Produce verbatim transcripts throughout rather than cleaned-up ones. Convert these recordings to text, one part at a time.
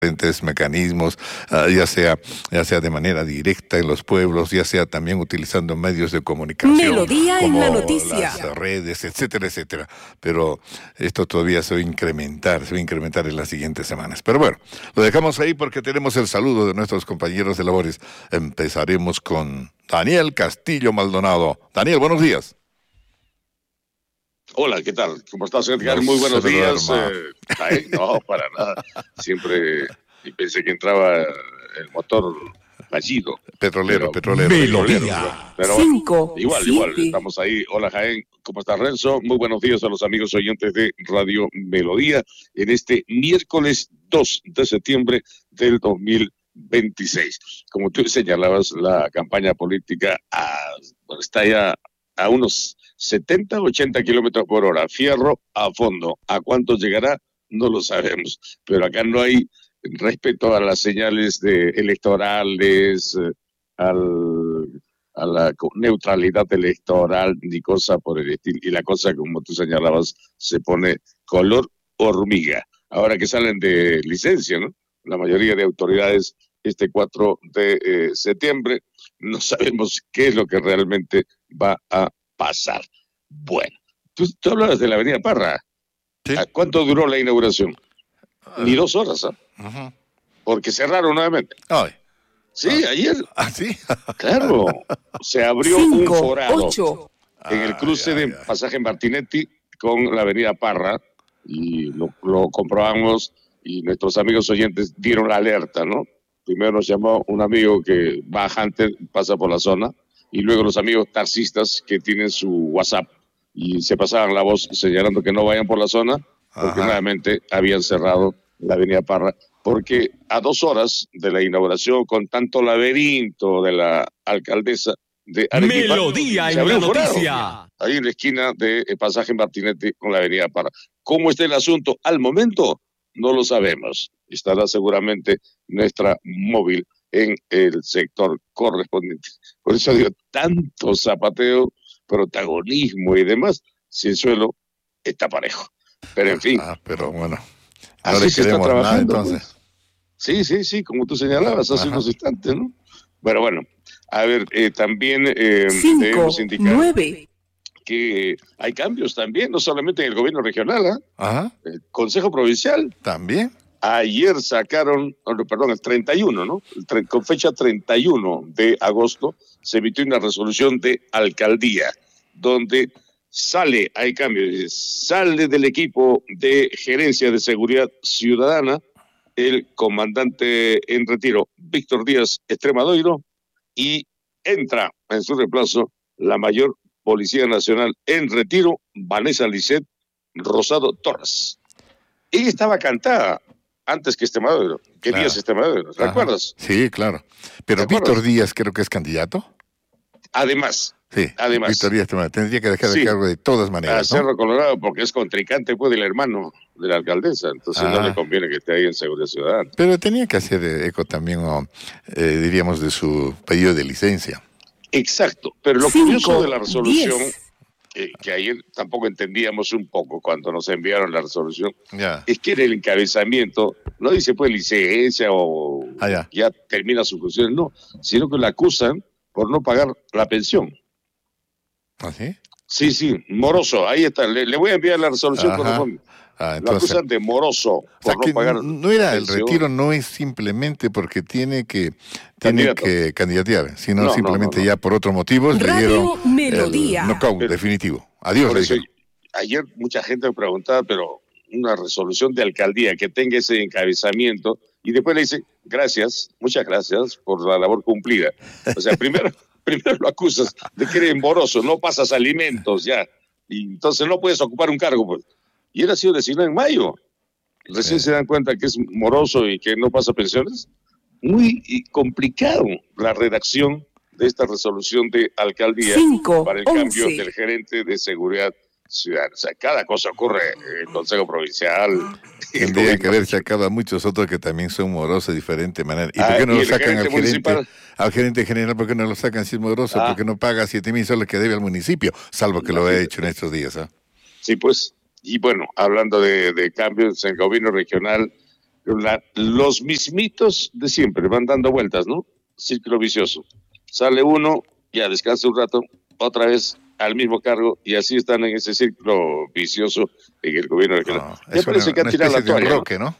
diferentes mecanismos, uh, ya sea ya sea de manera directa en los pueblos, ya sea también utilizando medios de comunicación Melodía como en la noticia, las redes, etcétera, etcétera. Pero esto todavía se va a incrementar, se va a incrementar en las siguientes semanas. Pero bueno, lo dejamos ahí porque tenemos el saludo de nuestros compañeros de labores. Empezaremos con Daniel Castillo Maldonado. Daniel, buenos días. Hola, ¿qué tal? ¿Cómo estás, Edgar? No Muy buenos días. Eh, ay, no, para nada. Siempre pensé que entraba el motor fallido. Petrolero, pero, petrolero. Melodía. Pero Cinco, igual, siete. igual, estamos ahí. Hola, Jaén. ¿Cómo estás, Renzo? Muy buenos días a los amigos oyentes de Radio Melodía en este miércoles dos de septiembre del dos mil veintiséis. Como tú señalabas, la campaña política ah, bueno, está ya a unos setenta, ochenta kilómetros por hora, fierro a fondo. ¿A cuánto llegará? No lo sabemos. Pero acá no hay respeto a las señales de electorales, eh, al, a la neutralidad electoral, ni cosa por el estilo. Y la cosa, como tú señalabas, se pone color hormiga. Ahora que salen de licencia, ¿no? La mayoría de autoridades este cuatro de eh, septiembre, no sabemos qué es lo que realmente va a pasar. Bueno, tú, tú hablabas de la Avenida Parra. ¿Sí? ¿Cuánto duró la inauguración? Uh, Ni dos horas, ¿ah? ¿eh? Uh-huh. Porque cerraron nuevamente. Ay. Sí, ah. ayer. ¿Ah, sí? Claro, se abrió Cinco, un forado ocho. en el cruce ay, de ay, ay. Pasaje Martinetti con la Avenida Parra y lo, lo comprobamos y nuestros amigos oyentes dieron la alerta, ¿no? Primero nos llamó un amigo que va a Hunter, pasa por la zona, y luego los amigos taxistas que tienen su WhatsApp y se pasaban la voz señalando que no vayan por la zona porque Ajá. nuevamente habían cerrado la Avenida Parra, porque a dos horas de la inauguración, con tanto laberinto de la alcaldesa de Arequipa, Melodía se en abrió la un forado, noticia. ahí en la esquina de Pasaje Martinetti con la Avenida Parra. ¿Cómo está el asunto al momento? No lo sabemos. Estará seguramente nuestra móvil en el sector correspondiente. Por eso digo, tanto zapateo, protagonismo y demás, si el suelo está parejo. Pero en fin. Ah, pero bueno, no así le se está queremos nada trabajando. entonces. Pues. Sí, sí, sí, como tú señalabas hace Ajá. unos instantes, ¿no? Bueno, bueno, a ver, eh, también eh, Cinco, debemos indicar nueve. que hay cambios también, no solamente en el gobierno regional, ¿eh? Ajá. El Consejo Provincial. También. Ayer sacaron, perdón, el treinta y uno, ¿no? El, con fecha treinta y uno de agosto se emitió una resolución de alcaldía donde sale, hay cambios, sale del equipo de gerencia de seguridad ciudadana el comandante en retiro Víctor Díaz Extremadoiro y entra en su reemplazo la mayor Policía Nacional en retiro, Vanessa Lisset Rosado Torres. Ella estaba cantada antes que Extremadoiro, que Claro. Díaz Extremadoiro, ¿recuerdas? Sí, claro. Pero Víctor Díaz creo que es candidato. Además, Sí, además. Víctor Díaz tendría que dejar Sí. de cargo de todas maneras, a ¿no? Cerro Colorado, porque es contrincante pues del hermano de la alcaldesa, entonces Ah. no le conviene que esté ahí en Seguridad Ciudadana. Pero tenía que hacer eco también, o, eh, diríamos, de su pedido de licencia. Exacto, pero lo Cinco, curioso de la resolución, diez. eh, que ayer tampoco entendíamos un poco cuando nos enviaron la resolución, Ya. es que en el encabezamiento no dice pues licencia o Ah, ya. ya termina su función, no, sino que la acusan por no pagar la pensión. ¿Ah, sí? Sí, sí, moroso, ahí está, le, le voy a enviar la resolución Ajá. correspondiente. Ah, Lo entonces, acusan de moroso o sea, por que no pagar no era el pensión. retiro, no es simplemente porque tiene que tiene Candidato. que candidatear, sino No, no, simplemente no, no. ya por otros motivos le Radio dieron Melodía. el knockout Pero- definitivo. Adiós, Por le eso, dijeron. ayer mucha gente me preguntaba, pero una resolución de alcaldía que tenga ese encabezamiento y después le dice, gracias, muchas gracias por la labor cumplida. O sea, primero, primero lo acusas de que eres moroso, no pasas alimentos ya, y entonces no puedes ocupar un cargo. Pues. Y él ha sido designado en mayo. Recién Sí. se dan cuenta que es moroso y que no pasa pensiones. Muy y complicado la redacción de esta resolución de alcaldía Cinco, para el cambio once. del gerente de seguridad ciudadana. O sea, cada cosa ocurre en el Consejo Provincial. Tendría que haber sacado a muchos otros que también son morosos de diferente manera. ¿Y por Ah, qué no ¿y lo el sacan al gerente gerente, municipal? al gerente general? ¿Por qué no lo sacan si es moroso? Ah. Porque no paga siete mil soles que debe al municipio, salvo que lo ha Imagínate. hecho en estos días. ¿Ah? Sí, pues. Y bueno, hablando de, de cambios en el gobierno regional, La, los mismitos de siempre van dando vueltas, ¿no? Círculo vicioso. Sale uno, ya descansa un rato, otra vez al mismo cargo, y así están en ese círculo vicioso en el gobierno regional. No, ya parece una, que han tirado la toalla. Roque, ¿no?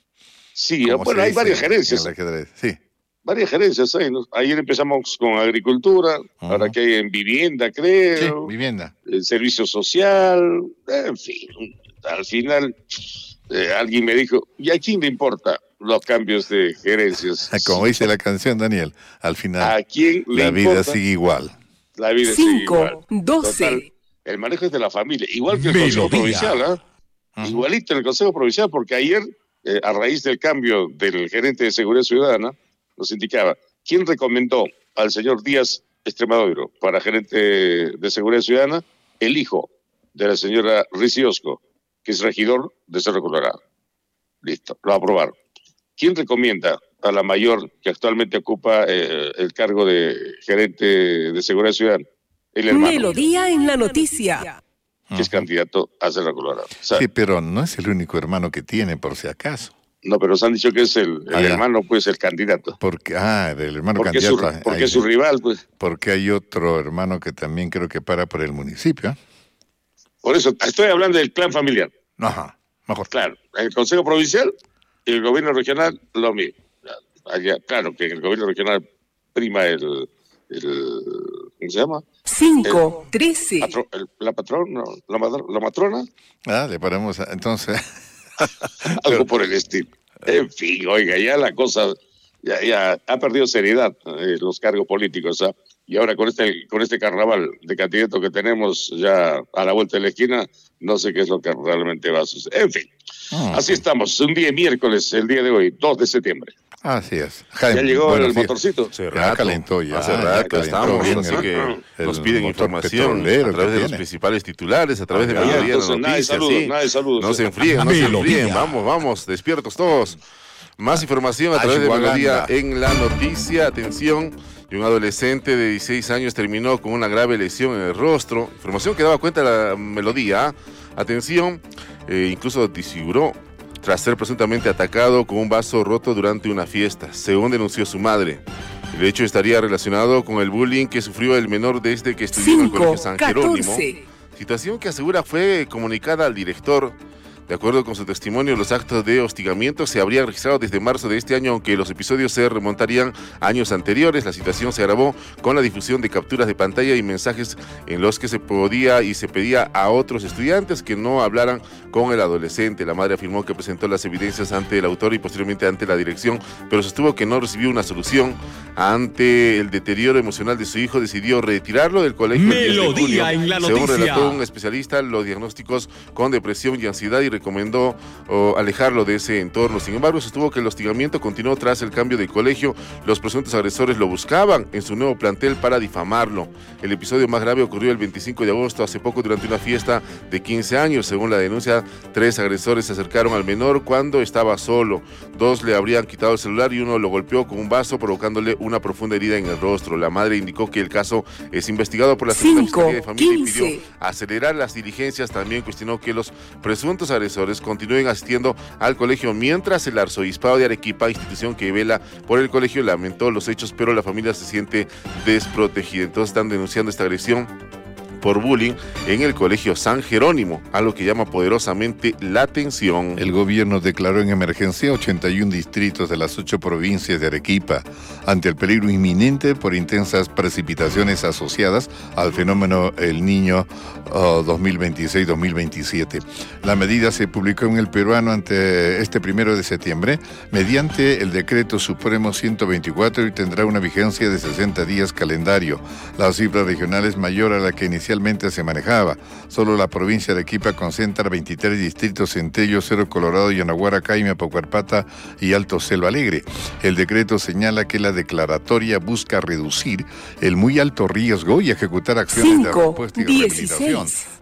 Sí, bueno, hay varias gerencias. Sí. Varias gerencias hay, ¿no? Ayer empezamos con agricultura, uh-huh. Ahora que hay en vivienda, creo. Sí, vivienda. El servicio social, en fin. Al final, eh, alguien me dijo, ¿y a quién le importa los cambios de gerencias? Como dice la canción, Daniel, al final, ¿a quién le la vida importa? sigue igual. La vida Cinco, sigue igual. doce. Total, el manejo es de la familia, igual que el Consejo Provincial, ¿eh? Uh-huh. Igualito en el Consejo Provincial, porque ayer, eh, a raíz del cambio del gerente de Seguridad Ciudadana, nos indicaba, ¿quién recomendó al señor Díaz Extremadura para gerente de Seguridad Ciudadana? El hijo de la señora Riciosco, que es regidor de Cerro Colorado. Listo, lo aprobaron. ¿Quién recomienda a la mayor que actualmente ocupa eh, el cargo de gerente de Seguridad Ciudadana? El hermano. Melodía en la noticia. Que es candidato a Cerro Colorado. Sí, pero no es el único hermano que tiene, por si acaso. No, pero se han dicho que es el, el ah, hermano, pues, el candidato. Porque, ah, el hermano porque candidato. Su, porque es su rival, pues. Porque hay otro hermano que también creo que para por el municipio. ¿eh? Por eso, estoy hablando del clan familiar. Ajá, mejor. Claro, el Consejo Provincial y el Gobierno Regional, lo mismo. Allá, claro, que en el Gobierno Regional prima el, el ¿cómo se llama? Cinco, trece. Patro, el, la patrona, la, la matrona. Ah, le paramos, a, entonces... Algo Pero, por el estilo. En fin, oiga, ya la cosa ya, ya ha perdido seriedad eh, los cargos políticos, ¿eh? Y ahora con este con este carnaval de candidatos que tenemos ya a la vuelta de la esquina, no sé qué es lo que realmente va a suceder. En fin, oh. Así estamos, un día miércoles, el día de hoy, dos de septiembre. Así es. Jaime, ya llegó el motorcito. Se ya calentó ya. Hace rato estamos, bien, así que el, nos piden información a través de los principales titulares, a través ah, de la mayoría de noticias. Saludos, sí. nada de saludos. No se enfríen, no se enfríen. Vamos, vamos, despiertos todos. Más información a través de Melodía en la noticia. Atención, un adolescente de dieciséis años terminó con una grave lesión en el rostro. Información que daba cuenta la Melodía. Atención, eh, incluso desfiguró tras ser presuntamente atacado con un vaso roto durante una fiesta, según denunció su madre. El hecho estaría relacionado con el bullying que sufrió el menor desde que estudió Cinco, en el Colegio San Jerónimo. catorce. Situación que asegura fue comunicada al director. De acuerdo con su testimonio, los actos de hostigamiento se habrían registrado desde marzo de este año, aunque los episodios se remontarían a años anteriores. La situación se agravó con la difusión de capturas de pantalla y mensajes en los que se podía y se pedía a otros estudiantes que no hablaran con el adolescente. La madre afirmó que presentó las evidencias ante el autor y posteriormente ante la dirección, pero sostuvo que no recibió una solución. Ante el deterioro emocional de su hijo, decidió retirarlo del colegio. Melodía en la noticia. Según relató un especialista, los diagnósticos con depresión y ansiedad y recomendó oh, alejarlo de ese entorno. Sin embargo, sostuvo que el hostigamiento continuó tras el cambio de colegio. Los presuntos agresores lo buscaban en su nuevo plantel para difamarlo. El episodio más grave ocurrió el veinticinco de agosto, hace poco, durante una fiesta de quince años. Según la denuncia, tres agresores se acercaron al menor cuando estaba solo. Dos le habrían quitado el celular y uno lo golpeó con un vaso, provocándole una profunda herida en el rostro. La madre indicó que el caso es investigado por la Segunda Fiscalía de Familia y pidió acelerar las diligencias. También cuestionó que los presuntos agresores continúen asistiendo al colegio, mientras el arzobispado de Arequipa, institución que vela por el colegio, lamentó los hechos, pero la familia se siente desprotegida. Entonces están denunciando esta agresión por bullying en el Colegio San Jerónimo, algo que llama poderosamente la atención. El gobierno declaró en emergencia ochenta y uno distritos de las ocho provincias de Arequipa ante el peligro inminente por intensas precipitaciones asociadas al fenómeno El Niño uh, dos mil veintiséis dos mil veintisiete. La medida se publicó en El Peruano ante este primero de septiembre mediante el decreto supremo ciento veinticuatro y tendrá una vigencia de sesenta días calendario. La cifra regional es mayor a la que inicialmente se manejaba. Solo la provincia de Arequipa concentra veintitrés distritos, entre ellos Cerro Colorado, Yanaguara, Caima, Pacuarpata y Alto Selva Alegre. El decreto señala que la declaratoria busca reducir el muy alto riesgo y ejecutar acciones Cinco, de respuesta y dieciséis. rehabilitación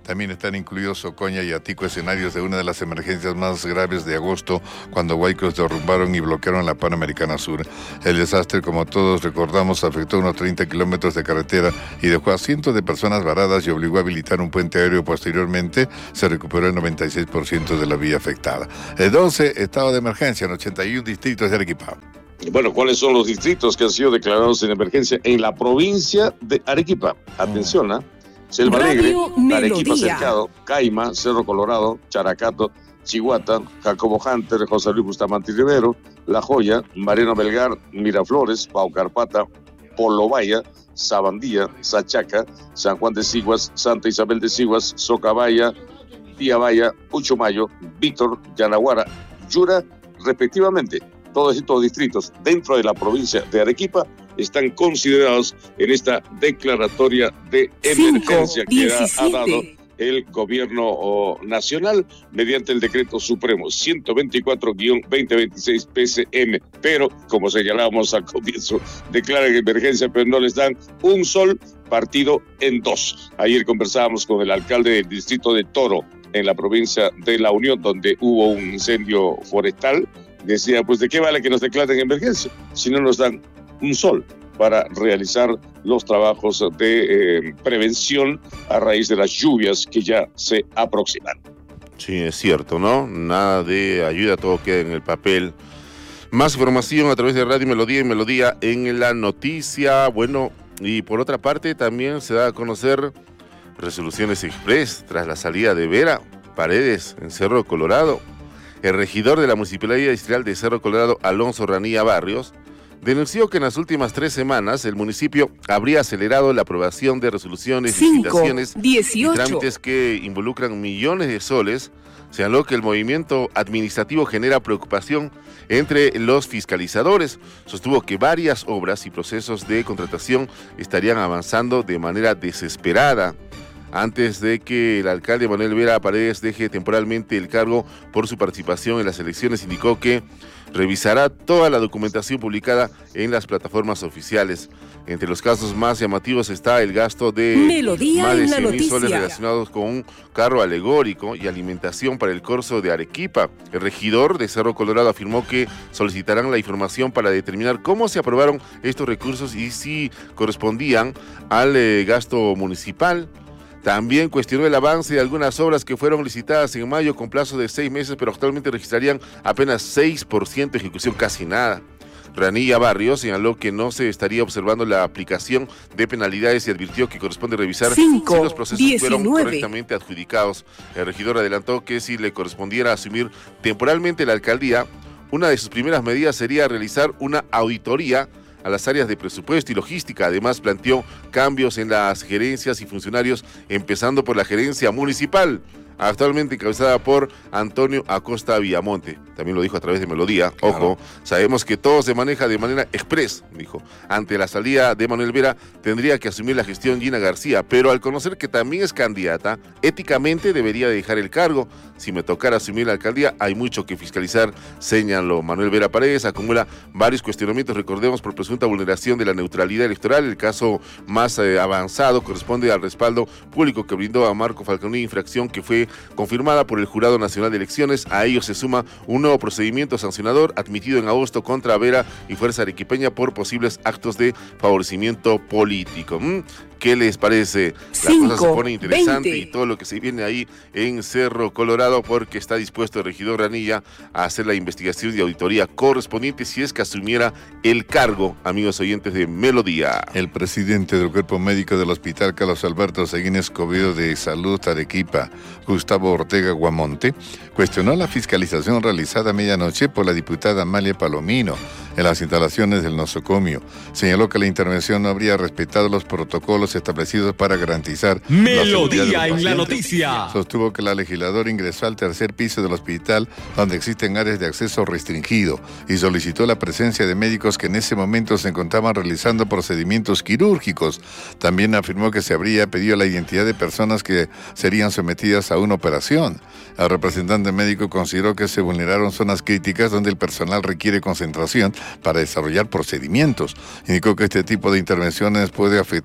También están incluidos Ocoña y Atico, escenarios de una de las emergencias más graves de agosto, cuando huaicos derrumbaron y bloquearon la Panamericana Sur. El desastre, como todos recordamos, afectó unos treinta kilómetros de carretera y dejó a cientos de personas varadas y obligó a habilitar un puente aéreo. Posteriormente se recuperó el noventa y seis por ciento de la vía afectada. El doce, estado de emergencia en ochenta y uno distritos de Arequipa. Bueno, ¿cuáles son los distritos que han sido declarados en emergencia en la provincia de Arequipa? Atención, ¿ah? ¿eh? Selva Alegre, Arequipa Cercado, Caima, Cerro Colorado, Characato, Chihuata, Jacobo Hunter, José Luis Bustamante Rivero, La Joya, Mariano Belgar, Miraflores, Paucarpata, Polobaya, Sabandía, Sachaca, San Juan de Siguas, Santa Isabel de Siguas, Socabaya, Tiabaya, Uchumayo, Víctor, Yanaguara, Yura, respectivamente. Todos estos distritos dentro de la provincia de Arequipa están considerados en esta declaratoria de emergencia que ha, ha dado el gobierno oh, nacional mediante el decreto supremo ciento veinticuatro guión veinte veintiséis P C M. Pero, como señalábamos al comienzo, declaran emergencia, pero no les dan un sol, partido en dos. Ayer conversábamos con el alcalde del distrito de Toro, en la provincia de La Unión, donde hubo un incendio forestal. Decía, pues, ¿de qué vale que nos declaren emergencia si no nos dan un sol para realizar los trabajos de eh, prevención a raíz de las lluvias que ya se aproximan? Sí, es cierto, ¿no? Nada de ayuda, todo queda en el papel. Más información a través de Radio Melodía y Melodía en la noticia. Bueno, y por otra parte también se da a conocer resoluciones express tras la salida de Vera Paredes en Cerro Colorado. El regidor de la Municipalidad Distrital de Cerro Colorado, Alonso Ranilla Barrios, denunció que en las últimas tres semanas el municipio habría acelerado la aprobación de resoluciones, licitaciones y trámites que involucran millones de soles. Señaló que el movimiento administrativo genera preocupación entre los fiscalizadores. Sostuvo que varias obras y procesos de contratación estarían avanzando de manera desesperada. Antes de que el alcalde Manuel Vera Paredes deje temporalmente el cargo por su participación en las elecciones, indicó que revisará toda la documentación publicada en las plataformas oficiales. Entre los casos más llamativos está el gasto de Melodía más de en la cien mil soles noticia. relacionados con un carro alegórico y alimentación para el corso de Arequipa. El regidor de Cerro Colorado afirmó que solicitarán la información para determinar cómo se aprobaron estos recursos y si correspondían al eh, gasto municipal. También cuestionó el avance de algunas obras que fueron licitadas en mayo con plazo de seis meses, pero actualmente registrarían apenas seis por ciento de ejecución, casi nada. Ranilla Barrios señaló que no se estaría observando la aplicación de penalidades y advirtió que corresponde revisar cinco, si los procesos diecinueve. fueron correctamente adjudicados. El regidor adelantó que si le correspondiera asumir temporalmente la alcaldía, una de sus primeras medidas sería realizar una auditoría a las áreas de presupuesto y logística. Además, planteó cambios en las gerencias y funcionarios, empezando por la gerencia municipal, actualmente encabezada por Antonio Acosta Villamonte. También lo dijo a través de Melodía. Claro. Ojo, sabemos que todo se maneja de manera express, dijo. Ante la salida de Manuel Vera, tendría que asumir la gestión Gina García, pero al conocer que también es candidata, éticamente debería dejar el cargo. Si me tocara asumir la alcaldía, hay mucho que fiscalizar, señaló. Manuel Vera Paredes acumula varios cuestionamientos, recordemos, por presunta vulneración de la neutralidad electoral. El caso más eh, avanzado corresponde al respaldo público que brindó a Marco Falconi, infracción que fue confirmada por el Jurado Nacional de Elecciones. A ello se suma un nuevo procedimiento sancionador admitido en agosto contra Vera y Fuerza Arequipeña por posibles actos de favorecimiento político. ¿Mm? ¿Qué les parece? La Cinco, cosa se pone interesante veinte. y todo lo que se viene ahí en Cerro Colorado, porque está dispuesto el regidor Ranilla a hacer la investigación y auditoría correspondiente si es que asumiera el cargo, amigos oyentes de Melodía. El presidente del Cuerpo Médico del Hospital Carlos Alberto Seguín Escobedo de Salud Arequipa, Gustavo Ortega Guamonte, cuestionó la fiscalización realizada a medianoche por la diputada Amalia Palomino en las instalaciones del nosocomio. Señaló que la intervención no habría respetado los protocolos establecidos para garantizar Melodía en la noticia. Sostuvo que la legisladora ingresó al tercer piso del hospital, donde existen áreas de acceso restringido, y solicitó la presencia de médicos que en ese momento se encontraban realizando procedimientos quirúrgicos. También afirmó que se habría pedido la identidad de personas que serían sometidas a una operación. El representante médico consideró que se vulneraron zonas críticas donde el personal requiere concentración para desarrollar procedimientos. Indicó que este tipo de intervenciones puede afectar el normal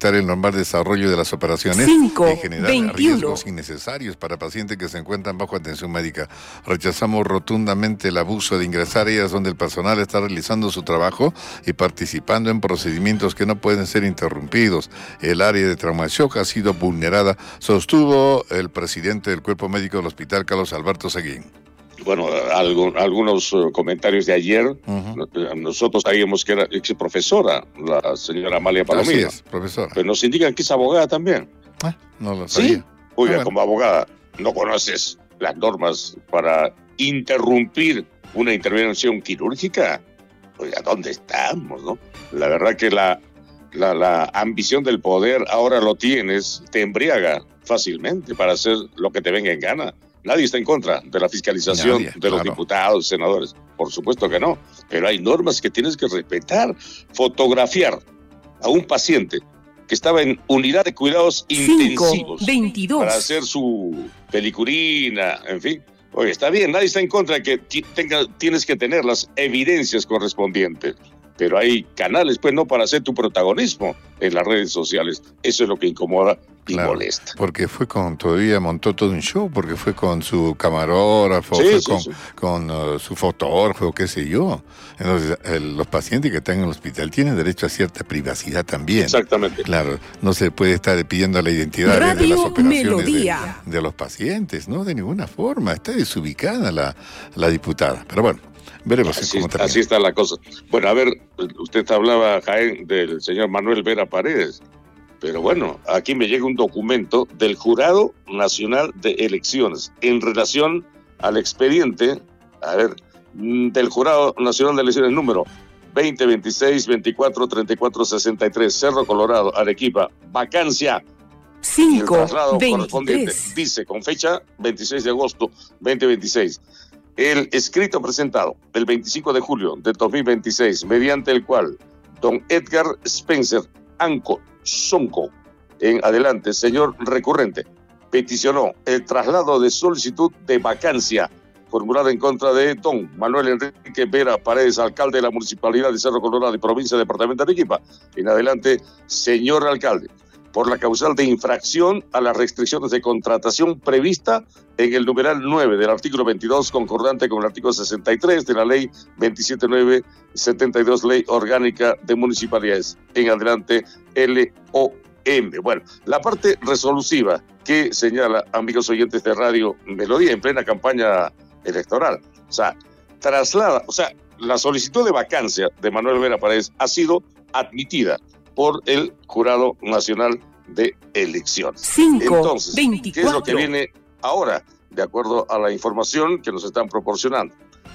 normal desarrollo de las operaciones cinco, y generar veintiuno. riesgos innecesarios para pacientes que se encuentran bajo atención médica. Rechazamos rotundamente el abuso de ingresar a ellas donde el personal está realizando su trabajo y participando en procedimientos que no pueden ser interrumpidos. El área de trauma shock ha sido vulnerada, sostuvo el presidente del Cuerpo Médico del Hospital, Carlos Alberto Seguín. Bueno, algo, algunos uh, comentarios de ayer, uh-huh. Nosotros sabíamos que era ex profesora, la señora Amalia Palomino. Así es, profesora. Pero nos indican que es abogada también. Ah, no lo sabía. ¿Sí? Oiga, ah, bueno. Como abogada, ¿no conoces las normas para interrumpir una intervención quirúrgica? Oiga, ¿dónde estamos, no? La verdad que la, la, la ambición del poder ahora lo tienes, te embriaga fácilmente para hacer lo que te venga en gana. Nadie está en contra de la fiscalización Nadie, de los claro. diputados, senadores. Por supuesto que no. Pero hay normas que tienes que respetar. Fotografiar a un paciente que estaba en unidad de cuidados cinco, intensivos veintidós. para hacer su pelicurina, en fin. Oye, está bien, nadie está en contra de que tenga, tienes que tener las evidencias correspondientes. Pero hay canales, pues, no para hacer tu protagonismo en las redes sociales. Eso es lo que incomoda y claro, molesta. Porque fue con, todavía montó todo un show, porque fue con su camarógrafo, sí, fue sí, con, sí. con uh, su fotógrafo, qué sé yo. Entonces, el, los pacientes que están en el hospital tienen derecho a cierta privacidad también. Exactamente. Claro, no se puede estar pidiendo la identidad Radio de las operaciones Melodía. de, de los pacientes, ¿no? De ninguna forma. Está desubicada la, la diputada. Pero bueno. Veremos así, cómo termina. Así está la cosa. Bueno, a ver, usted hablaba, Jaén, del señor Manuel Vera Paredes, pero bueno, aquí me llega un documento del Jurado Nacional de Elecciones en relación al expediente, a ver, del Jurado Nacional de Elecciones número veinte, veintiséis, veinticuatro, treinta y cuatro, sesenta y tres, Cerro Colorado, Arequipa, vacancia. cinco, el traslado correspondiente veintitrés. dice con fecha veintiséis de agosto veinte veintiséis. El escrito presentado el veinticinco de julio de dos mil veintiséis, mediante el cual don Edgar Spencer Anco Sonco, en adelante, señor recurrente, peticionó el traslado de solicitud de vacancia formulada en contra de don Manuel Enrique Vera Paredes, alcalde de la Municipalidad de Cerro Colorado y provincia de Departamento de Arequipa. En adelante, señor alcalde, por la causal de infracción a las restricciones de contratación prevista en el numeral nueve del artículo veintidós, concordante con el artículo sesenta y tres de la ley veintisiete mil novecientos setenta y dos, ley orgánica de municipalidades. En adelante, L O M. Bueno, la parte resolutiva que señala, amigos oyentes de Radio Melodía, en plena campaña electoral. O sea, traslada, o sea, la solicitud de vacancia de Manuel Vera Paredes ha sido admitida por el Jurado Nacional de Elecciones. cinco, Entonces, veinticuatro. ¿qué es lo que viene ahora? De acuerdo a la información que nos están proporcionando.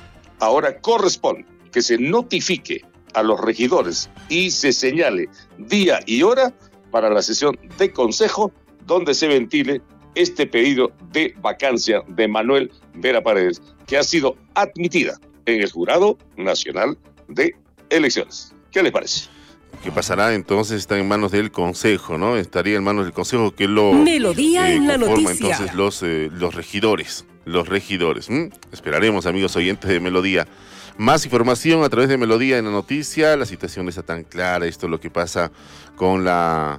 Ahora corresponde que se notifique a los regidores y se señale día y hora para la sesión de consejo donde se ventile este pedido de vacancia de Manuel Vera Paredes, que ha sido admitida en el Jurado Nacional de Elecciones. ¿Qué les parece? ¿Qué pasará entonces? Está en manos del Consejo, ¿no? Estaría en manos del Consejo que lo Melodía eh, en la conforma noticia. entonces los, eh, los regidores, los regidores. ¿Mm? Esperaremos, amigos oyentes de Melodía. Más información a través de Melodía en la noticia. La situación no está tan clara. Esto es lo que pasa con la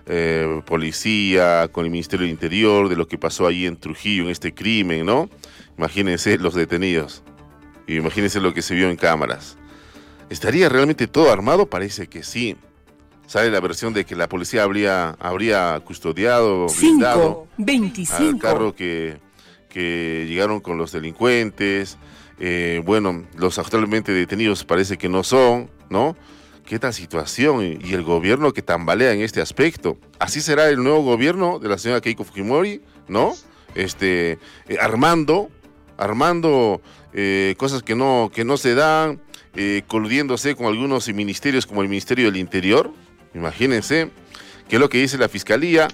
eh, policía, con el Ministerio del Interior, de lo que pasó ahí en Trujillo, en este crimen, ¿no? Imagínense los detenidos. Y imagínense lo que se vio en cámaras. ¿Estaría realmente todo armado? Parece que sí. Sale la versión de que la policía habría, habría custodiado, blindado cinco, veinticinco. al carro que, que llegaron con los delincuentes. Eh, bueno, los actualmente detenidos parece que no son, ¿no? ¿Qué tal situación? Y, y el gobierno que tambalea en este aspecto. ¿Así será el nuevo gobierno de la señora Keiko Fujimori? ¿No? Este, eh, armando, armando eh, cosas que no, que no se dan. Eh, coludiéndose con algunos ministerios como el Ministerio del Interior. Imagínense qué es lo que dice la Fiscalía.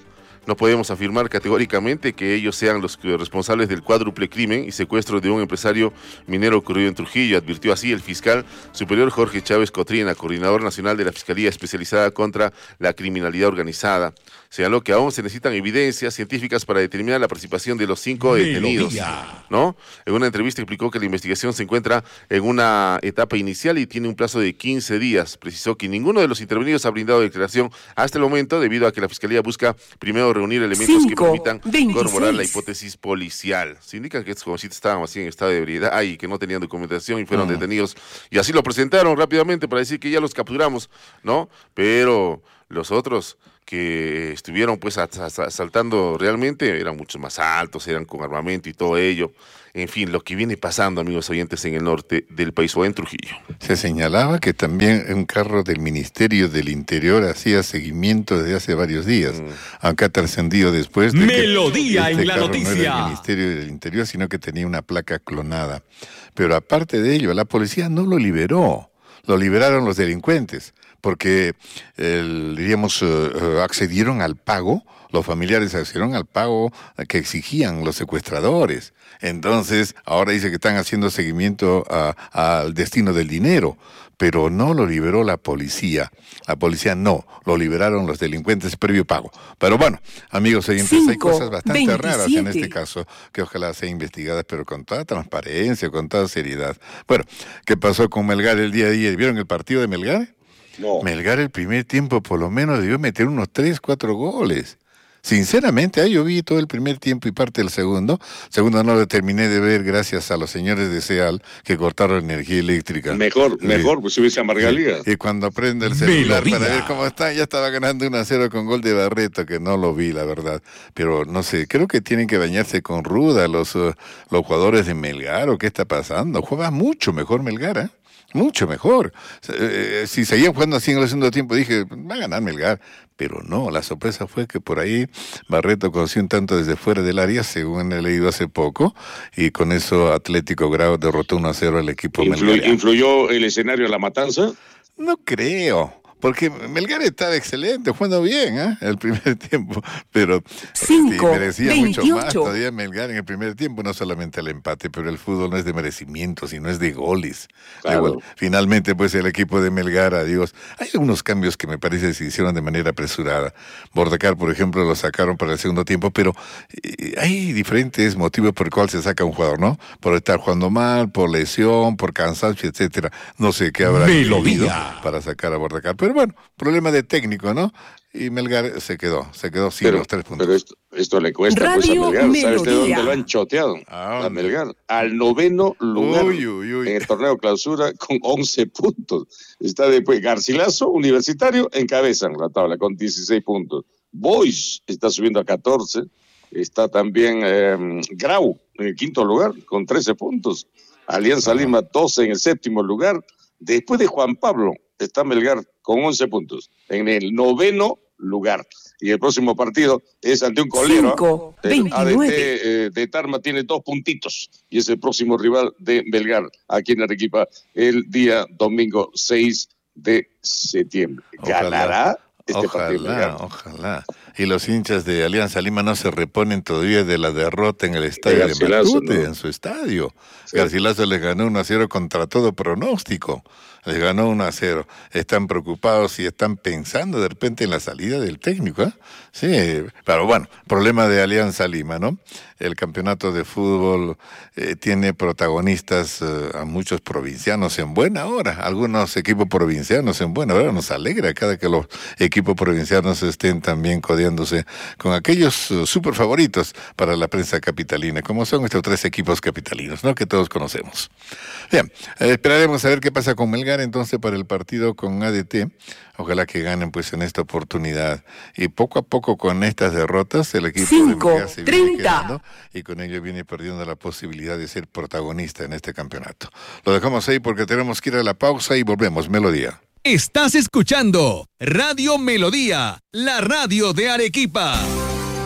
No podemos afirmar categóricamente que ellos sean los responsables del cuádruple crimen y secuestro de un empresario minero ocurrido en Trujillo, advirtió así el fiscal superior Jorge Chávez Cotrina, coordinador nacional de la Fiscalía Especializada contra la Criminalidad Organizada. Señaló que aún se necesitan evidencias científicas para determinar la participación de los cinco detenidos, ¿no? En una entrevista explicó que la investigación se encuentra en una etapa inicial y tiene un plazo de quince días. Precisó que ninguno de los intervenidos ha brindado declaración hasta el momento debido a que la Fiscalía busca primero reunir elementos cinco, que permitan veintiséis corroborar la hipótesis policial. Se indica que estos jovencitos estaban así en estado de ebriedad y que no tenían documentación y fueron mm. detenidos. Y así lo presentaron rápidamente para decir que ya los capturamos, ¿no? Pero los otros que estuvieron pues asaltando realmente eran mucho más altos, eran con armamento y todo ello. En fin, lo que viene pasando, amigos oyentes, en el norte del país o en Trujillo. Se señalaba que también un carro del Ministerio del Interior hacía seguimiento desde hace varios días, mm. aunque ha trascendido después de Melodía que este en la carro noticia. No era el Ministerio del Interior, sino que tenía una placa clonada. Pero aparte de ello, la policía no lo liberó, lo liberaron los delincuentes, porque, eh, diríamos, uh, accedieron al pago, los familiares accedieron al pago que exigían los secuestradores. Entonces, ahora dice que están haciendo seguimiento a, a, al destino del dinero, pero no lo liberó la policía. La policía no, lo liberaron los delincuentes previo pago. Pero bueno, amigos oyentes, Cinco, hay cosas bastante veintisiete raras en este caso, que ojalá sean investigadas, pero con toda transparencia, con toda seriedad. Bueno, ¿qué pasó con Melgar el día de ayer? ¿Vieron el partido de Melgar? No. Melgar el primer tiempo por lo menos debió meter unos tres, cuatro goles. Sinceramente, ahí yo vi todo el primer tiempo y parte del segundo. Segundo no lo terminé de ver gracias a los señores de SEAL que cortaron energía eléctrica. Mejor, sí. mejor, pues si hubiese amargalía. Sí. Y cuando prende el celular Melodía. Para ver cómo está, ya estaba ganando uno a cero con gol de Barreto, que no lo vi, la verdad. Pero no sé, creo que tienen que bañarse con ruda los, uh, los jugadores de Melgar, o qué está pasando. Juega mucho mejor Melgar, ¿eh? Mucho mejor. Eh, si seguían jugando así en el segundo tiempo, dije, va a ganar Melgar. Pero no, la sorpresa fue que por ahí Barreto conoció un tanto desde fuera del área, según he leído hace poco, y con eso Atlético Grau derrotó uno a cero al equipo Influ- Melgar. ¿Influyó el escenario de la matanza? No creo. Porque Melgar estaba excelente, jugando bien, ¿eh? El primer tiempo, pero Cinco, sí, merecía veintiocho. mucho más todavía Melgar en el primer tiempo, no solamente el empate, pero el fútbol no es de merecimiento, sino es de goles. Claro. Igual, finalmente, pues el equipo de Melgar, adiós. Hay algunos cambios que me parece que se hicieron de manera apresurada. Bordacar, por ejemplo, lo sacaron para el segundo tiempo, pero eh, hay diferentes motivos por el cual se saca un jugador, ¿no? Por estar jugando mal, por lesión, por cansancio, etcétera. No sé qué habrá Melodía para sacar a Bordacar. Pero bueno, problema de técnico, ¿no? Y Melgar se quedó, se quedó sin pero, los tres puntos. Pero esto, esto le cuesta Radio pues a Melgar. Melodía. ¿Sabes de dónde lo han choteado? ¿A A Melgar. Al noveno lugar Uy, uy, uy. en el torneo clausura con once puntos. Está después Garcilaso, Universitario, encabezan la tabla con dieciséis puntos. Boys está subiendo a catorce. Está también eh, Grau en el quinto lugar con trece puntos. Alianza Ajá. Lima doce en el séptimo lugar. Después de Juan Pablo está Melgar con once puntos en el noveno lugar. Y el próximo partido es ante un colero. Cinco, El A D T veintinueve. eh, de Tarma tiene dos puntitos y es el próximo rival de Melgar aquí en Arequipa el día domingo seis de septiembre. Ojalá. ¿Ganará este partido Ojalá, Melgar? ojalá. Y los hinchas de Alianza Lima no se reponen todavía de la derrota en el estadio de Garcilaso, Matute, ¿no? en su estadio. Sí. Garcilaso les ganó uno a cero contra todo pronóstico. Les ganó uno a cero. Están preocupados y están pensando de repente en la salida del técnico, ¿eh? Sí, pero bueno, problema de Alianza Lima, ¿no? El campeonato de fútbol eh, tiene protagonistas eh, a muchos provincianos en buena hora, algunos equipos provincianos en buena hora. Nos alegra cada que los equipos provincianos estén también codeándose con aquellos uh, super favoritos para la prensa capitalina, como son estos tres equipos capitalinos, ¿no? Que todos conocemos. Bien, eh, esperaremos a ver qué pasa con Melgar entonces para el partido con A D T. Ojalá que ganen pues en esta oportunidad. Y poco a poco con estas derrotas el equipo Cinco, de Melgar se viene treinta. quedando y con ello viene perdiendo la posibilidad de ser protagonista en este campeonato. Lo dejamos ahí porque tenemos que ir a la pausa y volvemos. Melodía. Estás escuchando Radio Melodía, la radio de Arequipa.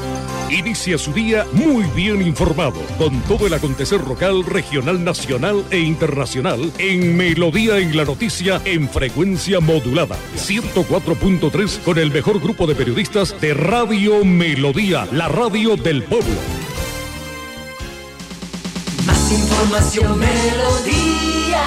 inicia su día muy bien informado, con todo el acontecer local, regional, nacional e internacional en Melodía en la Noticia en frecuencia modulada. ciento cuatro punto tres con el mejor grupo de periodistas de Radio Melodía, la radio del pueblo. Más información, Melodía.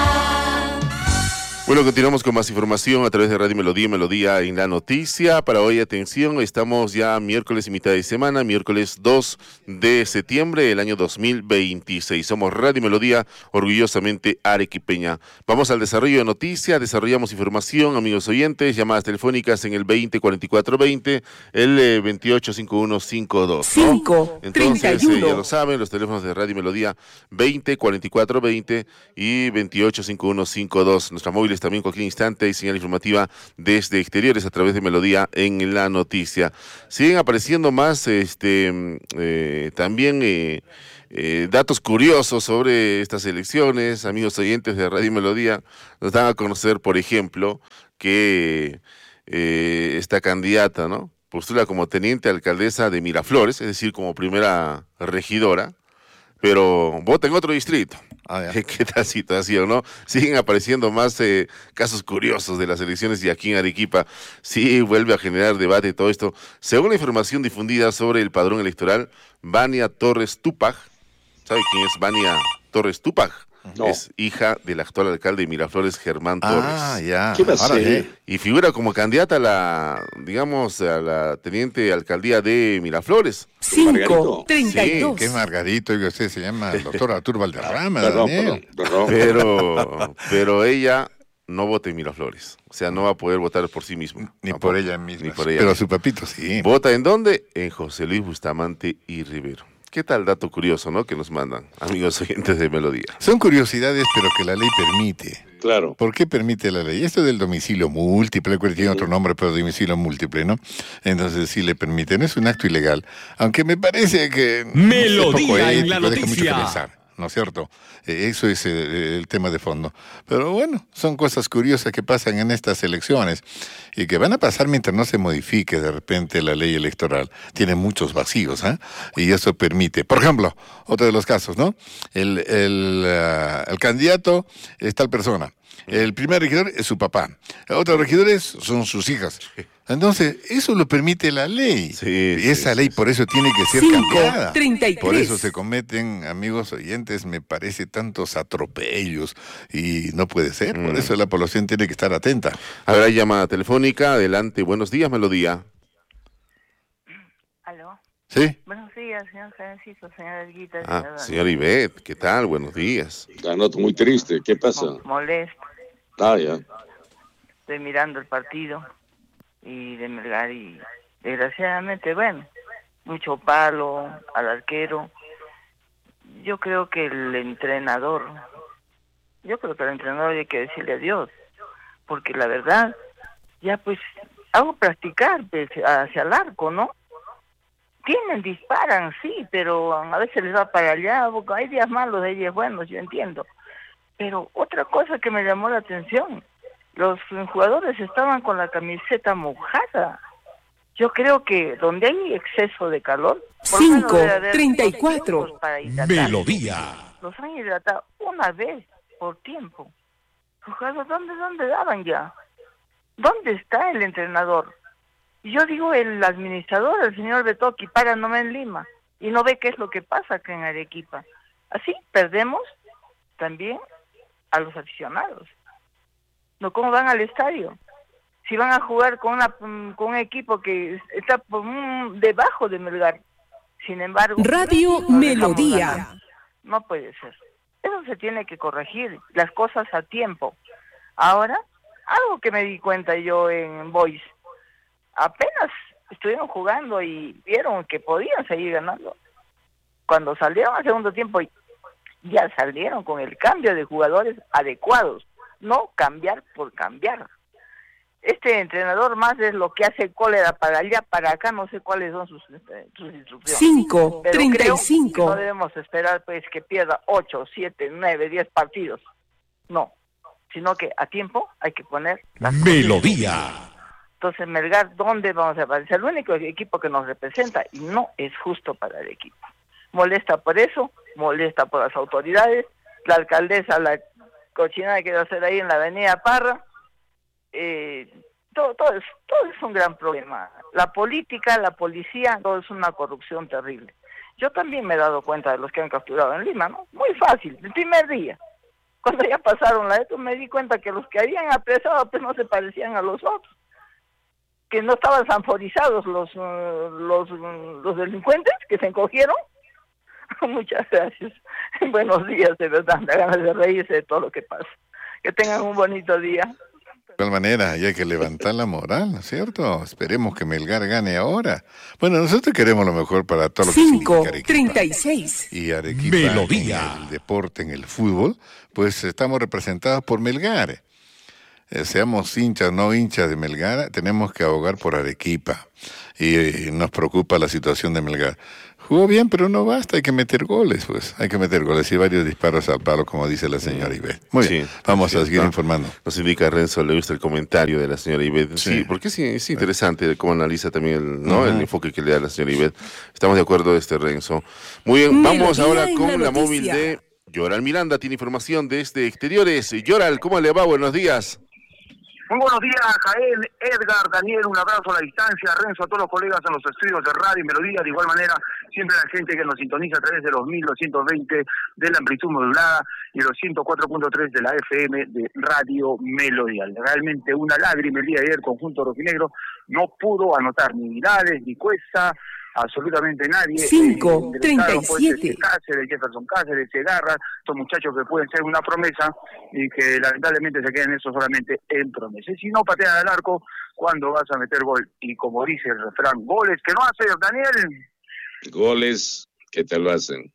Bueno, continuamos con más información a través de Radio Melodía, Melodía en la Noticia. Para hoy, atención, estamos ya miércoles y mitad de semana, miércoles dos de septiembre del año dos mil veintiséis. Somos Radio Melodía, orgullosamente arequipeña. Vamos al desarrollo de noticias, desarrollamos información, amigos oyentes, llamadas telefónicas en el veinte cuarenta y cuatro veinte, el eh, veintiocho cincuenta y uno cincuenta y dos, ¿no? cinco, Entonces, treinta y uno. eh, ya lo saben, los teléfonos de Radio Melodía, veinte cuarenta y cuatro veinte y veintiocho cincuenta y uno cincuenta y dos. Nuestra móvil también cualquier instante y señal informativa desde exteriores a través de Melodía en la Noticia. Siguen apareciendo más este eh, también eh, eh, datos curiosos sobre estas elecciones. Amigos oyentes de Radio Melodía, nos dan a conocer, por ejemplo, que eh, esta candidata, ¿no?, postula como teniente alcaldesa de Miraflores, es decir, como primera regidora, pero vota en otro distrito. Ah, ¿Qué tal situación, no? Siguen apareciendo más eh, casos curiosos de las elecciones y aquí en Arequipa sí vuelve a generar debate todo esto. Según la información difundida sobre el padrón electoral, Vania Torres Tupac, ¿sabe quién es Vania Torres Tupac? No. Es hija del actual alcalde de Miraflores, Germán Torres. Ah, ya. ¿Qué va a ser? Y figura como candidata a la, digamos, a la teniente alcaldía de Miraflores. cinco, treinta y dos. Sí, qué Margarito, oiga, usted se llama el doctor Arturo Valderrama, Perdón, Daniel. perdón, perdón. Pero, pero ella no vota en Miraflores. O sea, no va a poder votar por sí misma. Ni Tampoco. por ella misma. Ni por ella Pero misma. su papito sí. ¿Vota en dónde? En José Luis Bustamante y Rivero. ¿Qué tal dato curioso, no?, que nos mandan, amigos oyentes de Melodía. Son curiosidades, pero que la ley permite. Claro. ¿Por qué permite la ley? Esto del domicilio múltiple, que tiene otro nombre, pero domicilio múltiple, ¿no? Entonces sí le permite. No es un acto ilegal. Aunque me parece que... Melodía es poco en la ético, deja mucho que noticia. pensar, ¿no es cierto? Eh, eso es eh, el tema de fondo. Pero bueno, son cosas curiosas que pasan en estas elecciones y que van a pasar mientras no se modifique de repente la ley electoral. Tiene muchos vacíos, ¿eh? Y eso permite. Por ejemplo, otro de los casos, ¿no? El, el, uh, el candidato es tal persona. El primer regidor es su papá. Otros regidores son sus hijas. Entonces, eso lo permite la ley. Sí, y esa sí, ley sí. por eso tiene que ser cinco, cambiada. treinta y tres. Por eso se cometen, amigos oyentes, me parece tantos atropellos y no puede ser. Mm. Por eso la población tiene que estar atenta. A ver, hay llamada telefónica. Adelante. Buenos días, Melodía. Aló. ¿Sí? Buenos días, señor Francisco, señora Elguita. Ah, señora- señor Ivette, ¿qué tal? Buenos días. La noto muy triste. ¿Qué pasa? Mo- Molesto. Ah, ya. Estoy mirando el partido y de Melgar y desgraciadamente, bueno, mucho palo al arquero. Yo creo que el entrenador, yo creo que el entrenador hay que decirle adiós, porque la verdad, ya pues, hago practicar pues, hacia el arco, ¿no? Tienen, disparan, sí, pero a veces les va para allá, porque hay días malos, hay días buenos, yo entiendo. Pero otra cosa que me llamó la atención, los jugadores estaban con la camiseta mojada. Yo creo que donde hay exceso de calor, por lo menos cinco, debe haber treinta y dos cuatro. tiempos para hidratar. Melodía. Los han hidratado una vez por tiempo. Los jugadores, ¿dónde, dónde daban ya? ¿Dónde está el entrenador? Y yo digo, el administrador, el señor Betoki, para no en Lima, y no ve qué es lo que pasa acá en Arequipa. Así perdemos también a los aficionados. No, ¿cómo van al estadio? Si van a jugar con una con un equipo que está por un, debajo de Melgar. Sin embargo, Radio no dejamos Melodía. ganar. No puede ser. Eso se tiene que corregir, las cosas a tiempo. Ahora, algo que me di cuenta yo en Boys, apenas estuvieron jugando y vieron que podían seguir ganando. Cuando salieron al segundo tiempo, ya salieron con el cambio de jugadores adecuados, no cambiar por cambiar. Este entrenador más es lo que hace cólera para allá, para acá, no sé cuáles son sus, eh, sus instrucciones. cinco, Pero treinta creo y cinco. que no debemos esperar pues que pierda ocho, siete, nueve, diez partidos. No, sino que a tiempo hay que poner las Melodía. Entonces, Melgar, ¿dónde vamos a aparecer? El único equipo que nos representa y no es justo para el equipo. Molesta por eso, molesta por las autoridades, la alcaldesa, la cochinada que quiere hacer ahí en la avenida Parra, eh, todo, todo, es, todo es un gran problema. La política, la policía, todo es una corrupción terrible. Yo también me he dado cuenta de los que han capturado en Lima, ¿no? Muy fácil, el primer día. Cuando ya pasaron la esto, me di cuenta que los que habían apresado pues no se parecían a los otros. Que no estaban sanforizados los, uh, los, uh, los delincuentes que se encogieron. Muchas gracias. Buenos días, de verdad, me da ganas de reírse de todo lo que pasa. Que tengan un bonito día. De igual manera, hay que levantar la moral, ¿no es cierto? Esperemos que Melgar gane ahora. Bueno, nosotros queremos lo mejor para todo lo que cinco, significa Arequipa. treinta y seis. Y Arequipa, Melodía. en el deporte, en el fútbol, pues estamos representados por Melgar. Eh, seamos hinchas o no hinchas de Melgar, tenemos que abogar por Arequipa. Y eh, nos preocupa la situación de Melgar. Jugó bien, pero no basta, hay que meter goles, pues. Hay que meter goles y varios disparos al palo, como dice la señora Ivette. Muy bien, Sí, vamos sí, a seguir no, informando. Nos indica Renzo, le gusta el comentario de la señora Ivette. Sí, Sí. porque sí, es interesante cómo analiza también el, ¿no? Ujú. el enfoque que le da la señora Ivette. Estamos de acuerdo, este Renzo. Muy bien, vamos Melodía ahora en con la la móvil noticia. de Yoral Miranda. Tiene información desde exteriores. Yoral, ¿cómo le va? Buenos días. Muy buenos días, Jael, Edgar, Daniel, un abrazo a la distancia, Renzo, a todos los colegas en los estudios de Radio y Melodía, de igual manera, siempre la gente que nos sintoniza a través de los mil doscientos veinte de la amplitud modulada y los ciento cuatro punto tres de la F M de Radio Melodía. Realmente una lágrima el día de ayer, conjunto rojinegro, no pudo anotar ni Virales, ni Cuesta, absolutamente nadie. cinco, Eh, treinta y ingresaron, pues, siete. este, Cáceres, Jefferson Cáceres, Segarra, estos muchachos que pueden ser una promesa y que lamentablemente se quedan eso solamente en promesas. Y si no patean al arco, ¿cuándo vas a meter gol? Y como dice el refrán, goles que no hace Daniel. Goles que te lo hacen.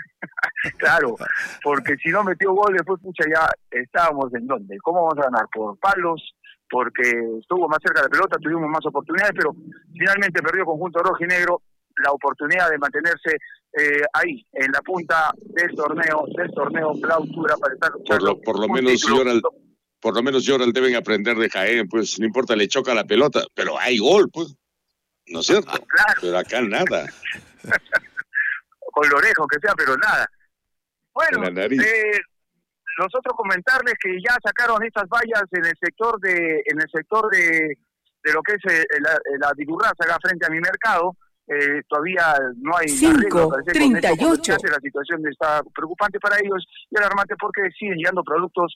Claro, porque si no metió gol, después, pucha, ya estábamos en dónde. ¿Cómo vamos a ganar? Por palos, porque estuvo más cerca de la pelota, tuvimos más oportunidades, pero finalmente perdió conjunto rojo y negro la oportunidad de mantenerse eh, ahí, en la punta del torneo, del torneo clausura para estar Por lo, por lo menos Yoral, por lo menos Yoral deben aprender de Jaén, pues no importa, le choca la pelota, pero hay gol, pues, ¿no es cierto? Claro. Pero acá nada. Con lo lejos que sea, pero nada. Bueno, En la nariz. eh, nosotros comentarles que ya sacaron estas vallas en el sector de, en el sector de, de lo que es eh, la, la Vidurraza acá frente a mi mercado. Eh, todavía no hay cinco, arreglo, treinta y ocho. la situación está preocupante para ellos y alarmante porque siguen llegando productos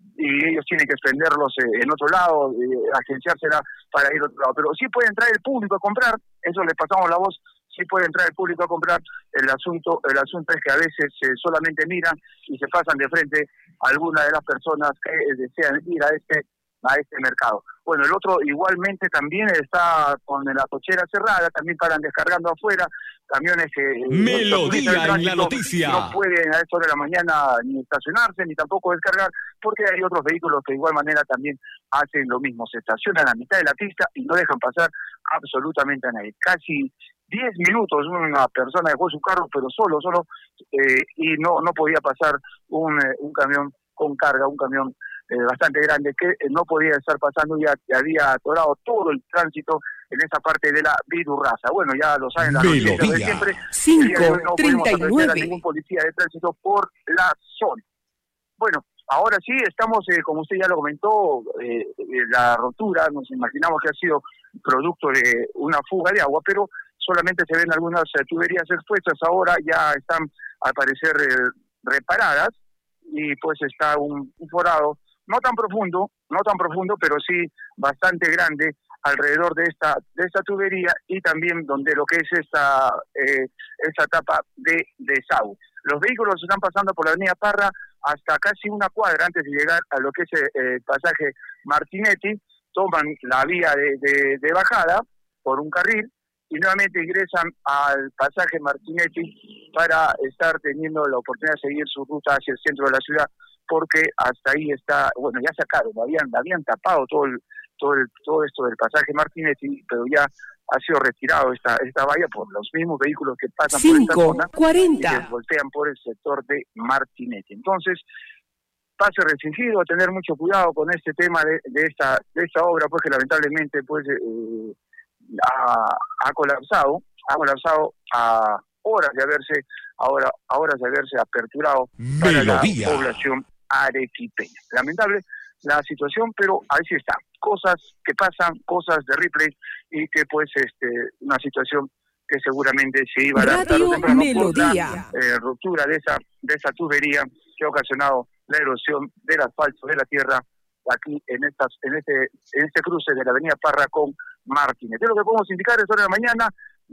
y ellos tienen que expenderlos eh, en otro lado, eh, agenciársela para ir a otro lado, pero sí puede entrar el público a comprar, eso le pasamos la voz, sí puede entrar el público a comprar. El asunto el asunto es que a veces eh, solamente miran y se pasan de frente a alguna de las personas que eh, desean ir a este a este mercado. Bueno, el otro igualmente también está con la cochera cerrada, también paran descargando afuera, camiones que... Melodía en la noticia. No pueden a esta hora de la mañana ni estacionarse, ni tampoco descargar, porque hay otros vehículos que de igual manera también hacen lo mismo, se estacionan a la mitad de la pista y no dejan pasar absolutamente a nadie. Casi diez minutos una persona dejó su carro, pero solo, solo, eh, y no no podía pasar un, eh, un camión con carga, un camión Eh, bastante grande que eh, no podía estar pasando, ya que había atorado todo el tránsito en esa parte de la Vidurraza. Bueno, ya lo saben, la noticia de siempre. cinco, No pudimos treinta y apreciar a nueve. ningún policía de tránsito por la zona. Bueno, ahora sí, estamos, eh, como usted ya lo comentó, eh, eh, la rotura, nos imaginamos que ha sido producto de una fuga de agua, pero solamente se ven algunas eh, tuberías expuestas, ahora ya están al parecer eh, reparadas, y pues está un, un forado no tan profundo, no tan profundo, pero sí bastante grande alrededor de esta de esta tubería y también donde lo que es esta eh, esta tapa de desagüe. Los vehículos están pasando por la avenida Parra hasta casi una cuadra antes de llegar a lo que es el eh, pasaje Martinetti, toman la vía de, de, de bajada por un carril y nuevamente ingresan al pasaje Martinetti para estar teniendo la oportunidad de seguir su ruta hacia el centro de la ciudad, porque hasta ahí está, bueno, ya sacaron, habían habían tapado todo el, todo el, todo esto del pasaje Martinetti, pero ya ha sido retirado esta esta valla por los mismos vehículos que pasan por esta cinco, zona cuarenta. y que voltean por el sector de Martinetti. Entonces, pase restringido, tener mucho cuidado con este tema de, de esta de esta obra, pues que lamentablemente pues eh, ha, ha colapsado, ha colapsado a horas de haberse, ahora, a horas de haberse aperturado para Melodía. la población arequipeña. Lamentable la situación, pero ahí sí está. Cosas que pasan, cosas de replay, y que pues este una situación que seguramente se iba a dar Radio tarde o temprano Melodía. por la eh, ruptura de esa de esa tubería que ha ocasionado la erosión del asfalto de la tierra aquí en estas en este en este cruce de la avenida Parra con Martínez. Es lo que podemos indicar, es hora de la mañana,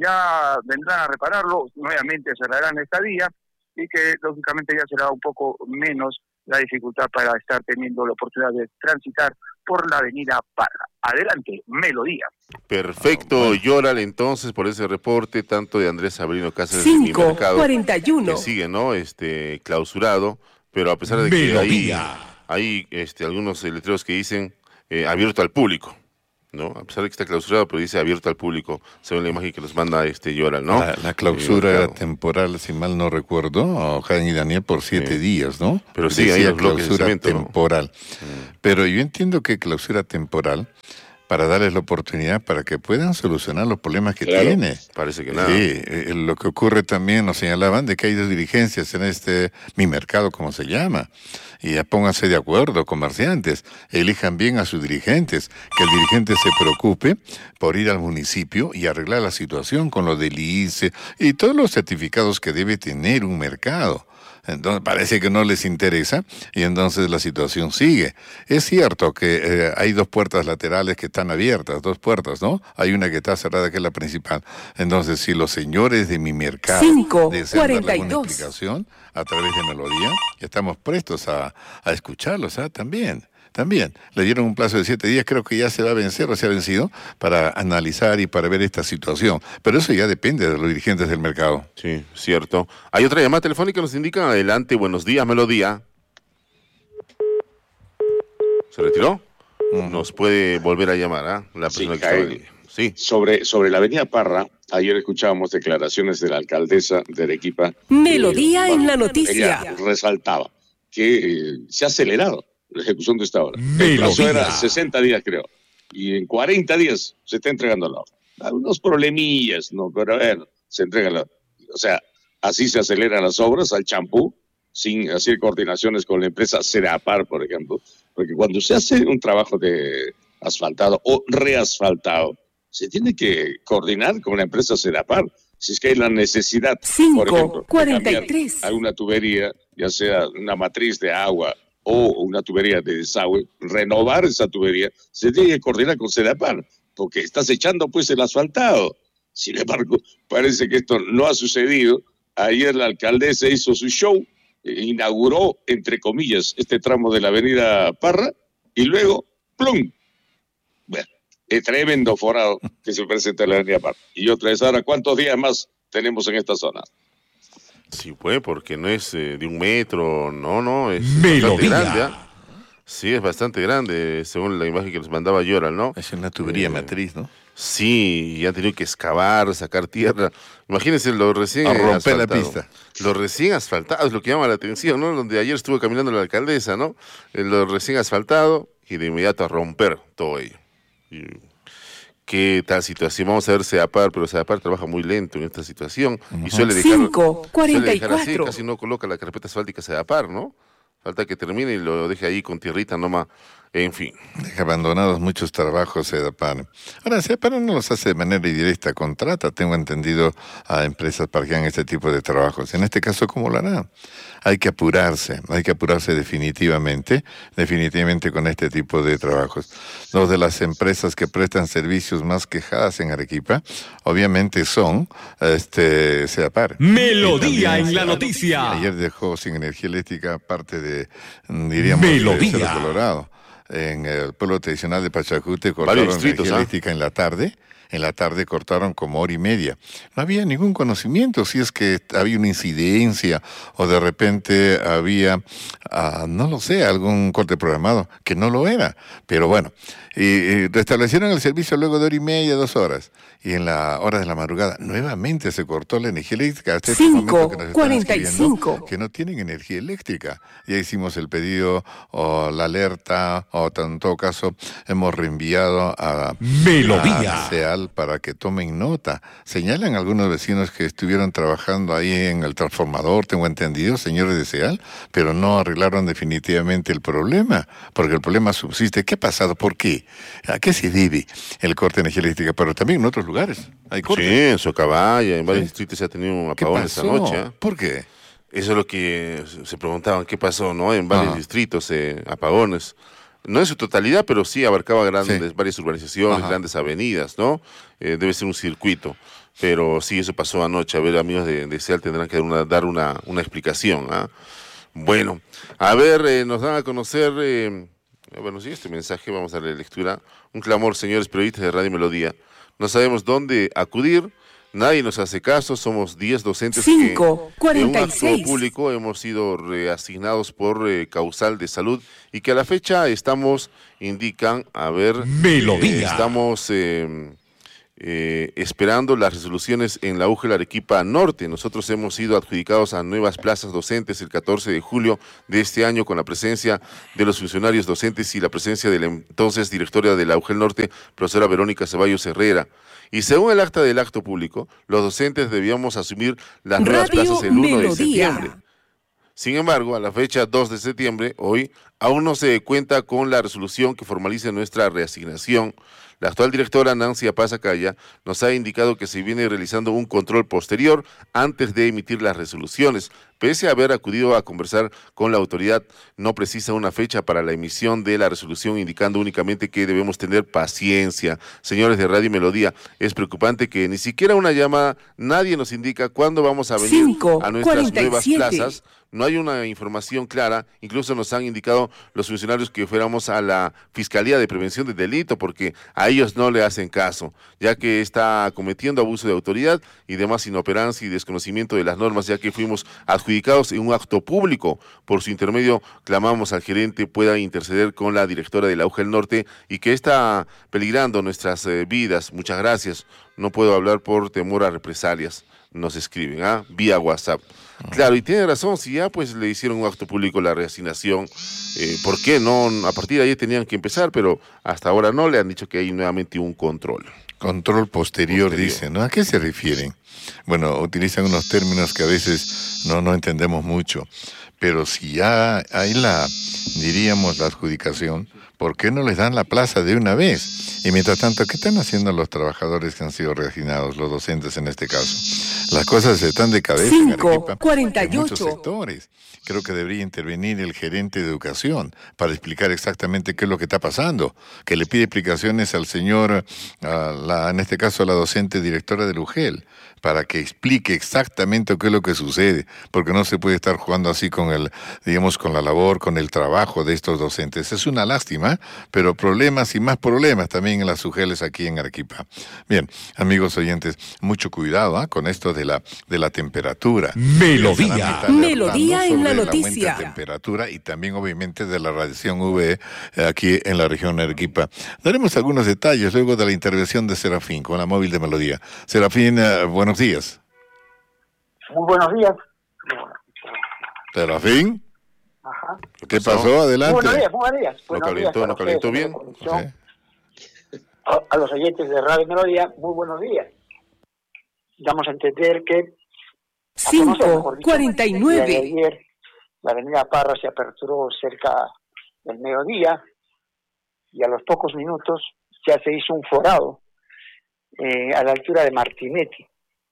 ya vendrán a repararlo, nuevamente cerrarán esta vía y que lógicamente ya será un poco menos la dificultad para estar teniendo la oportunidad de transitar por la avenida Parra. Adelante, Melodía. Perfecto, Yoral, entonces, por ese reporte, tanto de Andrés Sabrino Cáceres cinco cuarenta y uno. que sigue, ¿no? Este, clausurado, pero a pesar de que hay, hay este, algunos letreros que dicen eh, abierto al público, ¿no? A pesar de que está clausurado, pero dice abierto al público, según la imagen que nos manda este Yoral, ¿no? La, la clausura eh, era claro. temporal, si mal no recuerdo, Jaime y Daniel, por siete Sí. días, ¿no? Pero sí, Decía hay los bloques de clausura cemento, ¿no? temporal. Mm. Pero yo entiendo que clausura temporal para darles la oportunidad para que puedan solucionar los problemas que Claro. tiene. Parece que nada. Sí, eh, lo que ocurre también, nos señalaban, de que hay dos dirigencias en este, mi mercado, como se llama. Y ya pónganse de acuerdo, comerciantes, elijan bien a sus dirigentes, que el dirigente se preocupe por ir al municipio y arreglar la situación con lo del I C E y todos los certificados que debe tener un mercado. Entonces parece que no les interesa y entonces la situación sigue. Es cierto que eh, hay dos puertas laterales que están abiertas, dos puertas, ¿no? Hay una que está cerrada, que es la principal. Entonces, si los señores de mi mercado cinco desean darle cuarenta y alguna dos. explicación a través de Melodía, estamos prestos a, a escucharlos, ¿ah? También. También le dieron un plazo de siete días, creo que ya se va a vencer o se ha vencido, para analizar y para ver esta situación. Pero eso ya depende de los dirigentes del mercado. Sí, cierto. Hay otra llamada telefónica, nos indican. Adelante, buenos días, Melodía. ¿Se retiró? Uh-huh. Nos puede volver a llamar, ¿ah? La Sí, persona que estaba Jaime. ahí. Sí. Sobre, sobre la avenida Parra, ayer escuchábamos declaraciones de la alcaldesa de Arequipa. Melodía Eh, en la Ella noticia. resaltaba que eh, se ha acelerado la ejecución de esta obra. El Melodía. plazo era sesenta días, creo. Y en cuarenta días se está entregando la obra. Algunos problemillas, ¿no? Pero a ver, se entrega la... O sea, así se aceleran las obras al champú, sin hacer coordinaciones con la empresa Sedapar, por ejemplo. Porque cuando se hace un trabajo de asfaltado o reasfaltado, se tiene que coordinar con la empresa Sedapar. Si es que hay la necesidad, por ejemplo, cinco de cuarenta y cambiar tres. alguna tubería, ya sea una matriz de agua o una tubería de desagüe, renovar esa tubería, se tiene que coordinar con Sedapar, porque estás echando pues el asfaltado. Sin embargo, parece que esto no ha sucedido. Ayer la alcaldesa hizo su show, eh, inauguró, entre comillas, este tramo de la avenida Parra, y luego, ¡plum! Bueno, es tremendo forado que se presenta en la avenida Parra. Y otra vez, ahora, ¿cuántos días más tenemos en esta zona? Sí, pues, porque no es eh, de un metro, no, no, es Melodía. bastante grande, ¿ah? Sí, es bastante grande, según la imagen que nos mandaba Yoral, ¿no? Es una tubería Eh, matriz, ¿no? Sí, y han tenido que excavar, sacar tierra. Imagínense lo recién A romper la asfaltado. pista. Lo recién asfaltado es lo que llama la atención, ¿no? Donde ayer estuvo caminando la alcaldesa, ¿no? Eh, Lo recién asfaltado y de inmediato a romper todo ello. Y ¿qué tal situación? Vamos a ver Sedapar, pero Sedapar trabaja muy lento en esta situación y suele dejar, cinco suele cuarenta y dejar así, cuatro. casi no coloca la carpeta asfáltica Sedapar, ¿no? Falta que termine y lo deje ahí con tierrita nomás. En fin. Deja abandonados muchos trabajos Sedapar. Ahora, Sedapar no los hace de manera indirecta, contrata, tengo entendido, a empresas para que hagan este tipo de trabajos. En este caso, ¿cómo lo hará? Hay que apurarse, hay que apurarse definitivamente, definitivamente con este tipo de trabajos. Dos de las empresas que prestan servicios más quejadas en Arequipa, obviamente son este Sedapar. Melodía Y también en la Sedapar. noticia. Ayer dejó sin energía eléctrica parte de, diríamos, Melodía. de Cerro Colorado. en el pueblo tradicional de Pachacute cortaron energía eléctrica en la tarde. En la tarde cortaron como hora y media. No había ningún conocimiento si es que había una incidencia o de repente había, uh, no lo sé, algún corte programado, que no lo era. Pero bueno, y, y restablecieron el servicio luego de hora y media, dos horas. Y en la hora de la madrugada nuevamente se cortó la energía eléctrica. Hasta este momento que nos están escribiendo que no tienen energía eléctrica. Ya hicimos el pedido o la alerta, o en todo caso hemos reenviado a Melodía a SEAL para que tomen nota. Señalan algunos vecinos que estuvieron trabajando ahí en el transformador, tengo entendido, señores de SEAL, pero no arreglaron definitivamente el problema, porque el problema subsiste. ¿Qué ha pasado? ¿Por qué? ¿A qué se debe el corte de energía eléctrica? Pero también en otros lugares hay cortes. Sí, en Socabaya, en varios ¿Sí? distritos se ha tenido un apagón esta noche. ¿eh? ¿Por qué? Eso es lo que se preguntaban, ¿qué pasó? ¿No? En varios Ajá. distritos, eh, apagones. No en su totalidad, pero sí abarcaba grandes, sí. varias urbanizaciones, Ajá. grandes avenidas, ¿no? Eh, debe ser un circuito. Pero sí, eso pasó anoche. A ver, amigos de, de SEAL tendrán que dar una, dar una, una explicación. ¿eh? Bueno, a ver, eh, nos dan a conocer, eh, bueno, sí, este mensaje, vamos a darle lectura. Un clamor, señores periodistas de Radio Melodía. No sabemos dónde acudir. Nadie nos hace caso, somos diez docentes Cinco, que en un acto público hemos sido reasignados por eh, causal de salud y que a la fecha estamos, indican, a ver, Melodía. Eh, estamos eh, eh, esperando las resoluciones en la U G E L Arequipa Norte. Nosotros hemos sido adjudicados a nuevas plazas docentes el catorce de julio de este año con la presencia de los funcionarios docentes y la presencia de la entonces directora de la U G E L Norte, profesora Verónica Ceballos Herrera. Y según el acta del acto público, los docentes debíamos asumir las nuevas Radio plazas el uno Melodía. de septiembre. Sin embargo, a la fecha dos de septiembre, hoy, aún no se cuenta con la resolución que formalice nuestra reasignación. La actual directora Nancy Apaz-Acaya nos ha indicado que se viene realizando un control posterior antes de emitir las resoluciones. Pese a haber acudido a conversar con la autoridad, no precisa una fecha para la emisión de la resolución, indicando únicamente que debemos tener paciencia. Señores de Radio Melodía, es preocupante que ni siquiera una llamada, nadie nos indica cuándo vamos a venir Cinco, a nuestras cuarenta y nuevas siete. plazas. No hay una información clara, incluso nos han indicado los funcionarios que fuéramos a la Fiscalía de Prevención del Delito, porque a ellos no le hacen caso, ya que está cometiendo abuso de autoridad y demás inoperancia y desconocimiento de las normas, ya que fuimos adjudicados en un acto público. Por su intermedio, clamamos al gerente pueda interceder con la directora de la U G E L Norte y que está peligrando nuestras eh, vidas. Muchas gracias. No puedo hablar por temor a represalias. Nos escriben, ¿ah? Vía WhatsApp. Claro, y tiene razón, si ya pues le hicieron un acto público la reasignación, eh, ¿por qué no? A partir de ahí tenían que empezar, pero hasta ahora no, le han dicho que hay nuevamente un control. Control posterior, posterior. dicen, ¿no? ¿A qué se refieren? Bueno, utilizan unos términos que a veces no, no entendemos mucho, pero si ya hay la, diríamos, la adjudicación, ¿por qué no les dan la plaza de una vez? Y mientras tanto, ¿qué están haciendo los trabajadores que han sido reasignados, los docentes en este caso? Las cosas están de cabeza Cinco, en Arequipa, cuarenta y en muchos ocho. sectores. Creo que debería intervenir el gerente de educación para explicar exactamente qué es lo que está pasando, que le pide explicaciones al señor, a la, en este caso a la docente directora del U G E L, para que explique exactamente qué es lo que sucede, porque no se puede estar jugando así con el, digamos, con la labor, con el trabajo de estos docentes. Es una lástima, pero problemas y más problemas también en las U G E Ls aquí en Arequipa. Bien, amigos oyentes, mucho cuidado ¿eh? con esto de la, de la temperatura. Melodía. Melodía en la noticia. El aumento de temperatura y también obviamente de la radiación U V E aquí en la región de Arequipa. Daremos algunos detalles luego de la intervención de Serafín con la móvil de Melodía. Serafín, uh, buenos días. Muy buenos días. Serafín. Ajá. ¿Qué pasó? Adelante. Buenos días, buenos días. ¿No Buenos calentó, días no calentó bien? Sí. A, a los oyentes de Radio Melodía, muy buenos días. Damos a entender que Cinco, cuarenta y nueve. Ayer la avenida Parra se aperturó cerca del mediodía y a los pocos minutos ya se hizo un forado eh, a la altura de Martinetti.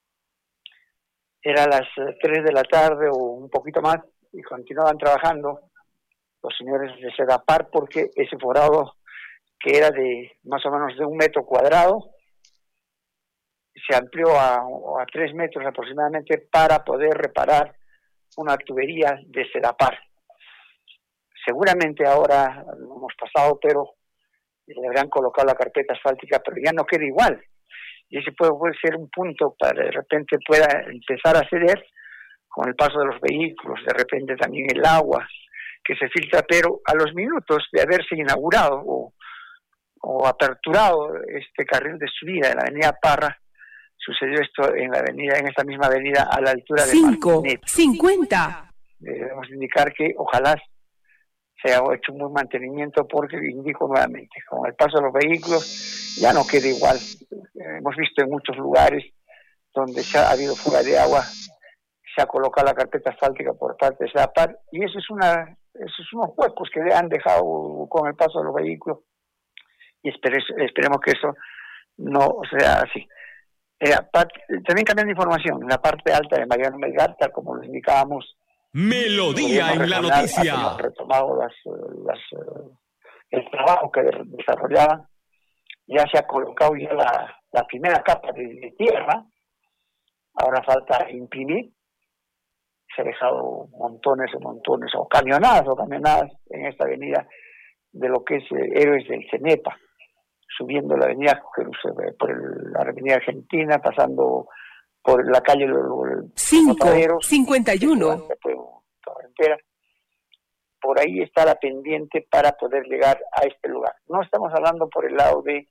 Era las tres de la tarde o un poquito más y continuaban trabajando los señores de Sedapar porque ese forado, que era de más o menos de un metro cuadrado, se amplió a, a tres metros aproximadamente para poder reparar una tubería de Sedapar. Seguramente ahora lo hemos pasado, pero le habrán colocado la carpeta asfáltica, pero ya no queda igual. Y ese puede, puede ser un punto para de repente pueda empezar a ceder con el paso de los vehículos, de repente también el agua que se filtra, pero a los minutos de haberse inaugurado o, o aperturado este carril de subida en la avenida Parra, sucedió esto en la avenida, en esta misma avenida a la altura de cinco cincuenta. Debemos indicar que ojalá se haya hecho un buen mantenimiento, porque indico nuevamente, con el paso de los vehículos ya no queda igual. Hemos visto en muchos lugares donde se ha habido fuga de agua, se ha colocado la carpeta asfáltica por parte de SEDAPAR, y eso es una, esos son unos huecos que le han dejado con el paso de los vehículos, y espere, esperemos que eso no sea así. Eh, aparte, también cambiando de información, en la parte alta de Mariano Melgar, tal como lo indicábamos, Melodía en la noticia. Hemos retomado las, las, el trabajo que desarrollaban. Ya se ha colocado ya la, la primera capa de, de tierra. Ahora falta imprimir. Se ha dejado montones y montones, o camionadas o camionadas en esta avenida de lo que es eh, Héroes del Cenepa, subiendo la avenida por el, la avenida Argentina, pasando por la calle cinco cincuenta y uno. Por ahí está la pendiente para poder llegar a este lugar. No estamos hablando por el lado de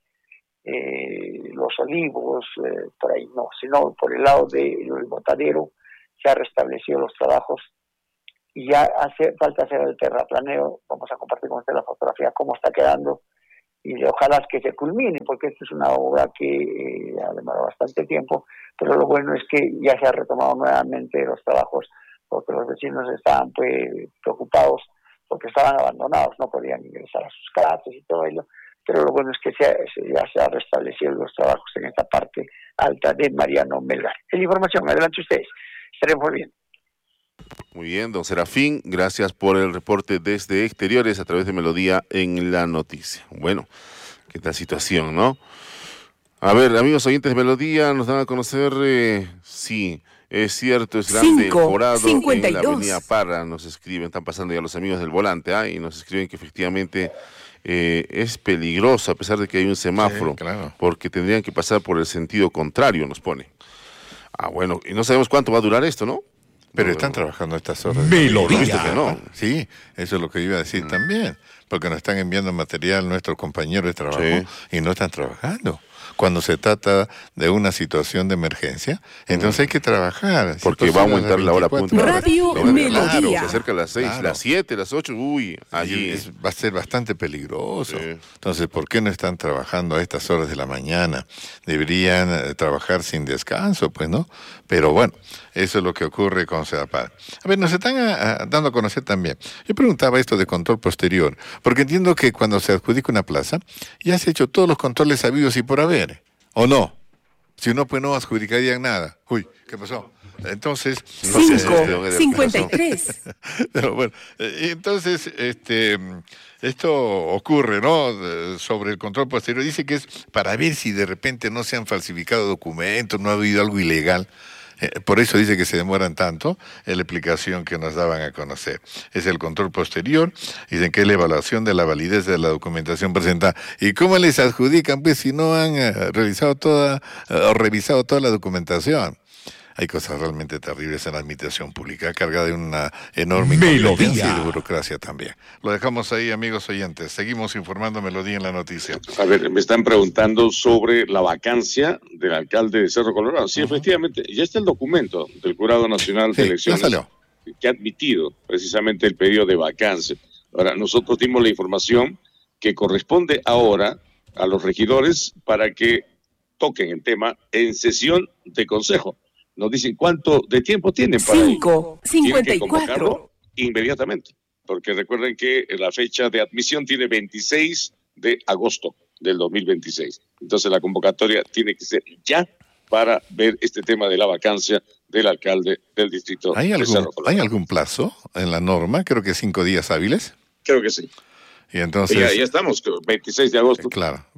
eh, los Olivos, eh, por ahí no, sino por el lado del botadero. Se ha restablecido los trabajos y ya hace falta hacer el terraplaneo. Vamos a compartir con usted la fotografía, cómo está quedando, y ojalá que se culmine, porque esto es una obra que eh, ha demorado bastante tiempo, pero lo bueno es que ya se ha retomado nuevamente los trabajos, porque los vecinos estaban pues preocupados porque estaban abandonados, no podían ingresar a sus casas y todo ello, pero lo bueno es que se ha, ya se ha restablecido los trabajos en esta parte alta de Mariano Melgar. Es la información, adelante ustedes, estaremos bien. Muy bien, don Serafín, gracias por el reporte desde exteriores a través de Melodía en la noticia. Bueno, qué tal situación, ¿no? A ver, amigos oyentes de Melodía, nos dan a conocer, eh, sí, es cierto, es grande el forado en la avenida Parra, nos escriben, están pasando ya los amigos del volante, ¿ah? Y nos escriben que efectivamente eh, es peligroso a pesar de que hay un semáforo, sí, claro, porque tendrían que pasar por el sentido contrario, nos pone. Ah, bueno, y no sabemos cuánto va a durar esto, ¿no? Pero no, están trabajando estas horas. Melodía. Que no. Sí, eso es lo que iba a decir mm. también, porque nos están enviando material nuestros compañeros de trabajo, sí, y no están trabajando. Cuando se trata de una situación de emergencia, entonces mm. hay que trabajar. Porque va a aumentar la hora punta. Radio Melodía. Claro, se acerca a las seis, claro, las siete, las ocho, uy, allí. Es, va a ser bastante peligroso. Sí. Entonces, ¿por qué no están trabajando a estas horas de la mañana? Deberían eh, trabajar sin descanso, pues, ¿no? Pero bueno, eso es lo que ocurre con SEDAPAR. A ver, nos están a, a, dando a conocer también. Yo preguntaba esto de control posterior, porque entiendo que cuando se adjudica una plaza, ya se han hecho todos los controles habidos y por haber. ¿O no? Si no, pues no adjudicarían nada. Uy, ¿qué pasó? Entonces... cinco cincuenta y tres. Pero bueno, entonces, este, esto ocurre, ¿no? Sobre el control posterior. Dice que es para ver si de repente no se han falsificado documentos, no ha habido algo ilegal. Por eso dice que se demoran tanto, es la explicación que nos daban a conocer. Es el control posterior, dicen que es la evaluación de la validez de la documentación presentada. ¿Y cómo les adjudican? Pues si no han uh, realizado toda, uh, o revisado toda la documentación. Hay cosas realmente terribles en la administración pública, cargada de una enorme incompetencia y de burocracia también. Lo dejamos ahí, amigos oyentes. Seguimos informando Melodía en la noticia. A ver, me están preguntando sobre la vacancia del alcalde de Cerro Colorado. Sí, uh-huh. efectivamente, ya está el documento del Jurado Nacional de sí, Elecciones que ha admitido precisamente el pedido de vacancia. Ahora, nosotros dimos la información que corresponde ahora a los regidores para que toquen el tema en sesión de consejo. Nos dicen cuánto de tiempo tienen para cinco cincuenta y cuatro inmediatamente, porque recuerden que la fecha de admisión tiene veintiséis de agosto del dos mil veintiséis. Entonces la convocatoria tiene que ser ya para ver este tema de la vacancia del alcalde del distrito ¿Hay de algún, Cerro Colorado. ¿Hay algún plazo en la norma? Creo que cinco días hábiles. Creo que sí. Y entonces, ya, ya estamos, veintiséis de agosto. Claro,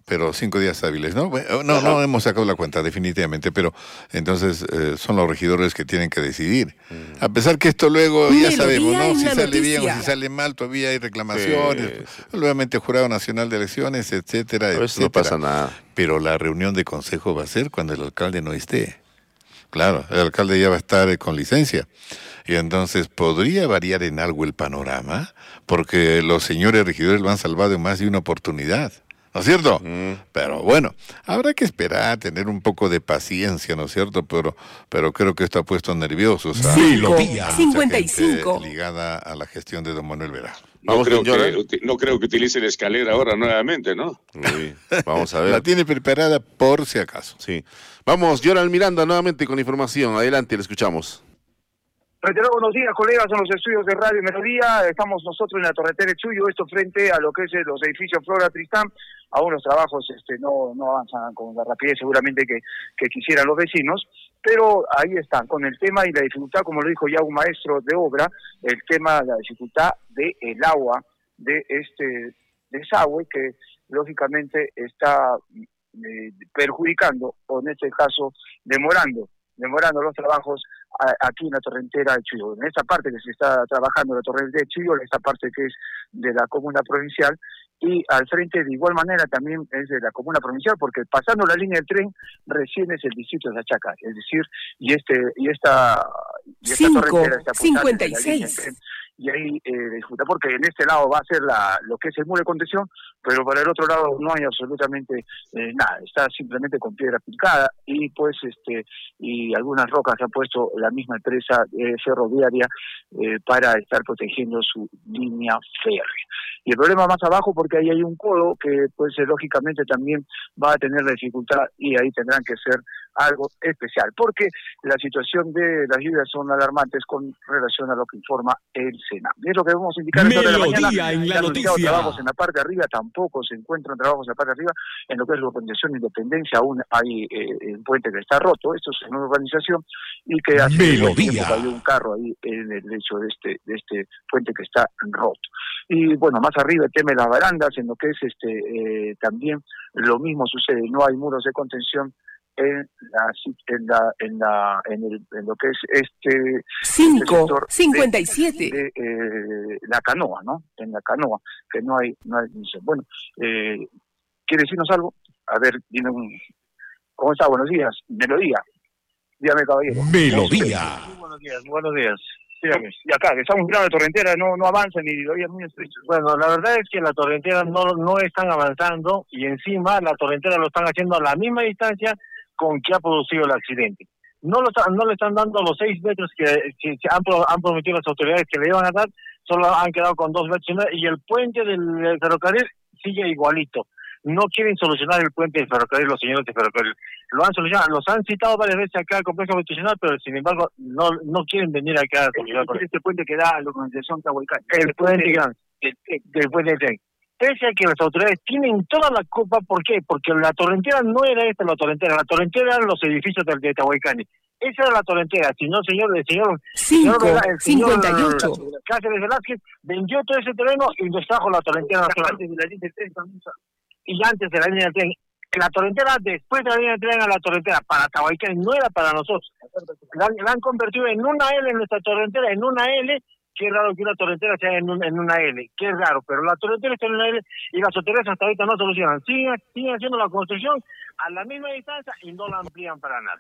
pero cinco días hábiles, ¿no? Bueno, no, no hemos sacado la cuenta, definitivamente, pero entonces eh, son los regidores que tienen que decidir. Mm. A pesar que esto luego, ya sabemos, ¿no? Si sale noticia. bien o si sale mal, todavía hay reclamaciones. Sí, sí. Nuevamente Jurado Nacional de Elecciones, etcétera, etcétera. Eso no pasa nada. Pero la reunión de consejo va a ser cuando el alcalde no esté. Claro, el alcalde ya va a estar con licencia. Y entonces podría variar en algo el panorama, porque los señores regidores lo han salvado en más de una oportunidad. ¿No es cierto? Mm. Pero bueno, habrá que esperar, tener un poco de paciencia, ¿no es cierto? Pero pero creo que esto ha puesto nerviosos a Melodía cincuenta y cinco ligada a la gestión de don Manuel Vera. No creo, que, no creo que utilice la escalera ahora nuevamente, ¿no? Sí, vamos a ver. La tiene preparada por si acaso. Sí. Vamos, Yoral Miranda nuevamente con información. Adelante, le escuchamos. Reiterado, buenos días, colegas, en los estudios de Radio Melodía. Estamos nosotros en la Torretera de Chuyo, esto frente a lo que es los edificios Flora Tristán. Aún los trabajos este, no, no avanzan con la rapidez seguramente que, que quisieran los vecinos, pero ahí están, con el tema y la dificultad, como lo dijo ya un maestro de obra, el tema, la dificultad del agua, de este desagüe, que lógicamente está eh, perjudicando, o en este caso demorando, demorando los trabajos aquí en la torrentera de Chuyo. En esta parte que se está trabajando la torrentera de Chuyo, en esta parte que es de la comuna provincial, y al frente de igual manera también es de la comuna provincial, porque pasando la línea del tren recién es el distrito de Achaca, es decir, y este y esta, y esta torrentera está cincuenta y seis. Y ahí eh, disfruta, porque en este lado va a ser la lo que es el muro de contención, pero para el otro lado no hay absolutamente eh, nada, está simplemente con piedra picada y pues este y algunas rocas que ha puesto la misma empresa eh, ferroviaria eh, para estar protegiendo su línea férrea. Y el problema más abajo, porque ahí hay un codo que pues eh, lógicamente también va a tener la dificultad y ahí tendrán que ser algo especial, porque la situación de las lluvias son alarmantes con relación a lo que informa el Senam. Y es lo que vamos a indicar Melodía de la mañana. En la noticia. Trabajos en la parte de arriba, tampoco se encuentran trabajos en la parte de arriba, en lo que es la contención de Independencia, aún hay eh, un puente que está roto, esto es en una urbanización, y que hace Melodía. tiempo que hay un carro ahí en el lecho de este, de este puente que está roto. Y bueno, más arriba el tema de las barandas, en lo que es este eh, también lo mismo sucede, no hay muros de contención en la en la en la en, el, en lo que es este cinco cincuenta y siete de, de eh, la canoa, ¿no? En la canoa que no hay no hay bueno eh, ¿quiere decirnos algo? A ver, dime un ¿cómo está? Buenos días, Melodía. Dígame, caballero. Melodía. Muy buenos días, buenos días. Dígame. Y acá, que estamos mirando la torrentera, no no avanza ni todavía muy estrecho. Bueno, la verdad es que la torrentera no no están avanzando y encima la torrentera lo están haciendo a la misma distancia con que ha producido el accidente. No lo no le están dando los seis metros que, que, que han, han prometido las autoridades que le iban a dar, solo han quedado con dos metros y el puente del ferrocarril sigue igualito. No quieren solucionar el puente del ferrocarril los señores de ferrocarril. Lo han solucionado, los han citado varias veces acá al complejo habitacional, pero sin embargo no no quieren venir acá a solucionar. Este puente que da a la organización Tahuaycán. El puente grande, el, el puente del tren. Pese a que las autoridades tienen toda la culpa, ¿por qué? Porque la torrentera no era esta la torrentera, la torrentera eran los edificios de, de Tahuaycani. Esa era la torrentera, si no, señor, el señor, cinco, señor, el señor cincuenta y ocho. Cáceres Velázquez vendió todo ese terreno y nos trajo la torrentera nacional. Antes de la línea del tren también. Y antes de la línea del tren. La torrentera, después de la línea del tren a la torrentera, para Tahuaycani, no era para nosotros. La, la han convertido en una L en nuestra torrentera, en una L. Qué raro que una torrentera sea en, un, en una L, qué raro, pero la torrentera está en una L y las autoridades hasta ahorita no solucionan. Siguen, siguen haciendo la construcción a la misma distancia y no la amplían para nada.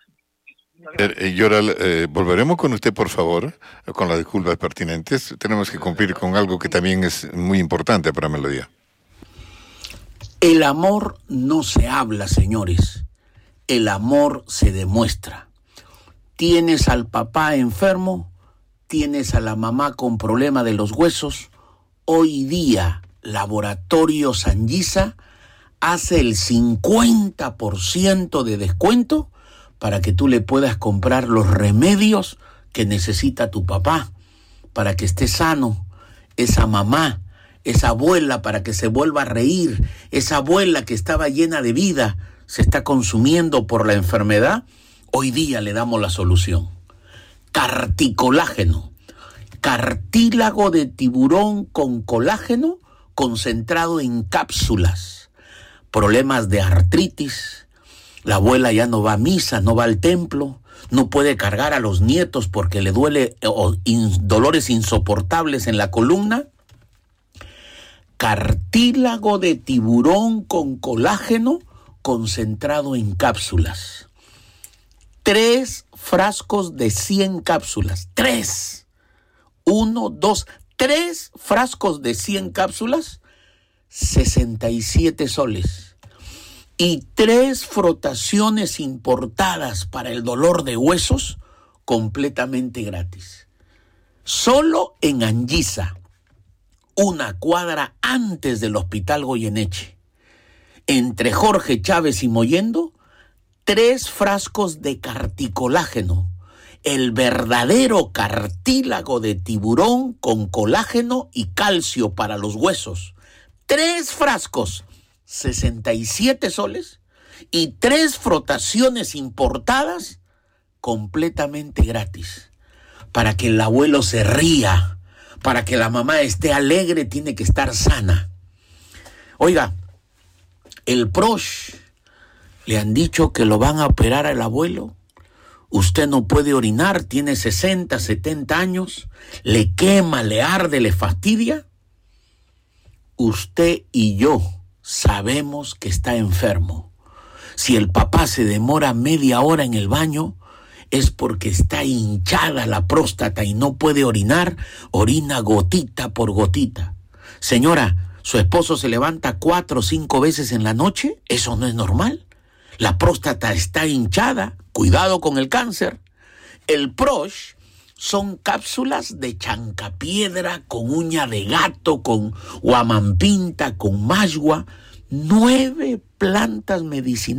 Eh, eh, Yoral, eh, volveremos con usted, por favor, con las disculpas pertinentes. Tenemos que cumplir con algo que también es muy importante para Melodía. El amor no se habla, señores. El amor se demuestra. Tienes al papá enfermo, tienes a la mamá con problema de los huesos. Hoy día, Laboratorio Sangiza hace el cincuenta por ciento de descuento para que tú le puedas comprar los remedios que necesita tu papá, para que esté sano, esa mamá, esa abuela, para que se vuelva a reír, esa abuela que estaba llena de vida, se está consumiendo por la enfermedad. Hoy día le damos la solución. Carticolágeno, cartílago de tiburón con colágeno concentrado en cápsulas problemas de artritis, la abuela ya no va a misa, no va al templo, no puede cargar a los nietos porque le duele o in, dolores insoportables en la columna. Cartílago de tiburón con colágeno concentrado en cápsulas. Tres frascos de cien cápsulas. Tres. Uno, dos, tres frascos de cien cápsulas, sesenta y siete soles. Y tres frotaciones importadas para el dolor de huesos, completamente gratis. Solo en Anguisa, una cuadra antes del Hospital Goyeneche, entre Jorge Chávez y Mollendo, tres frascos de carticolágeno, el verdadero cartílago de tiburón con colágeno y calcio para los huesos. Tres frascos, sesenta y siete soles, y tres frotaciones importadas completamente gratis. Para que el abuelo se ría, para que la mamá esté alegre, tiene que estar sana. Oiga, el Prosh, le han dicho que lo van a operar al abuelo. Usted no puede orinar, tiene sesenta, setenta años, le quema, le arde, le fastidia. Usted y yo sabemos que está enfermo. Si el papá se demora media hora en el baño, es porque está hinchada la próstata y no puede orinar, orina gotita por gotita. Señora, ¿su esposo se levanta cuatro o cinco veces en la noche? Eso no es normal. La próstata está hinchada, cuidado con el cáncer. El Prosh son cápsulas de chancapiedra con uña de gato, con guamampinta, con mashua, nueve plantas medicinales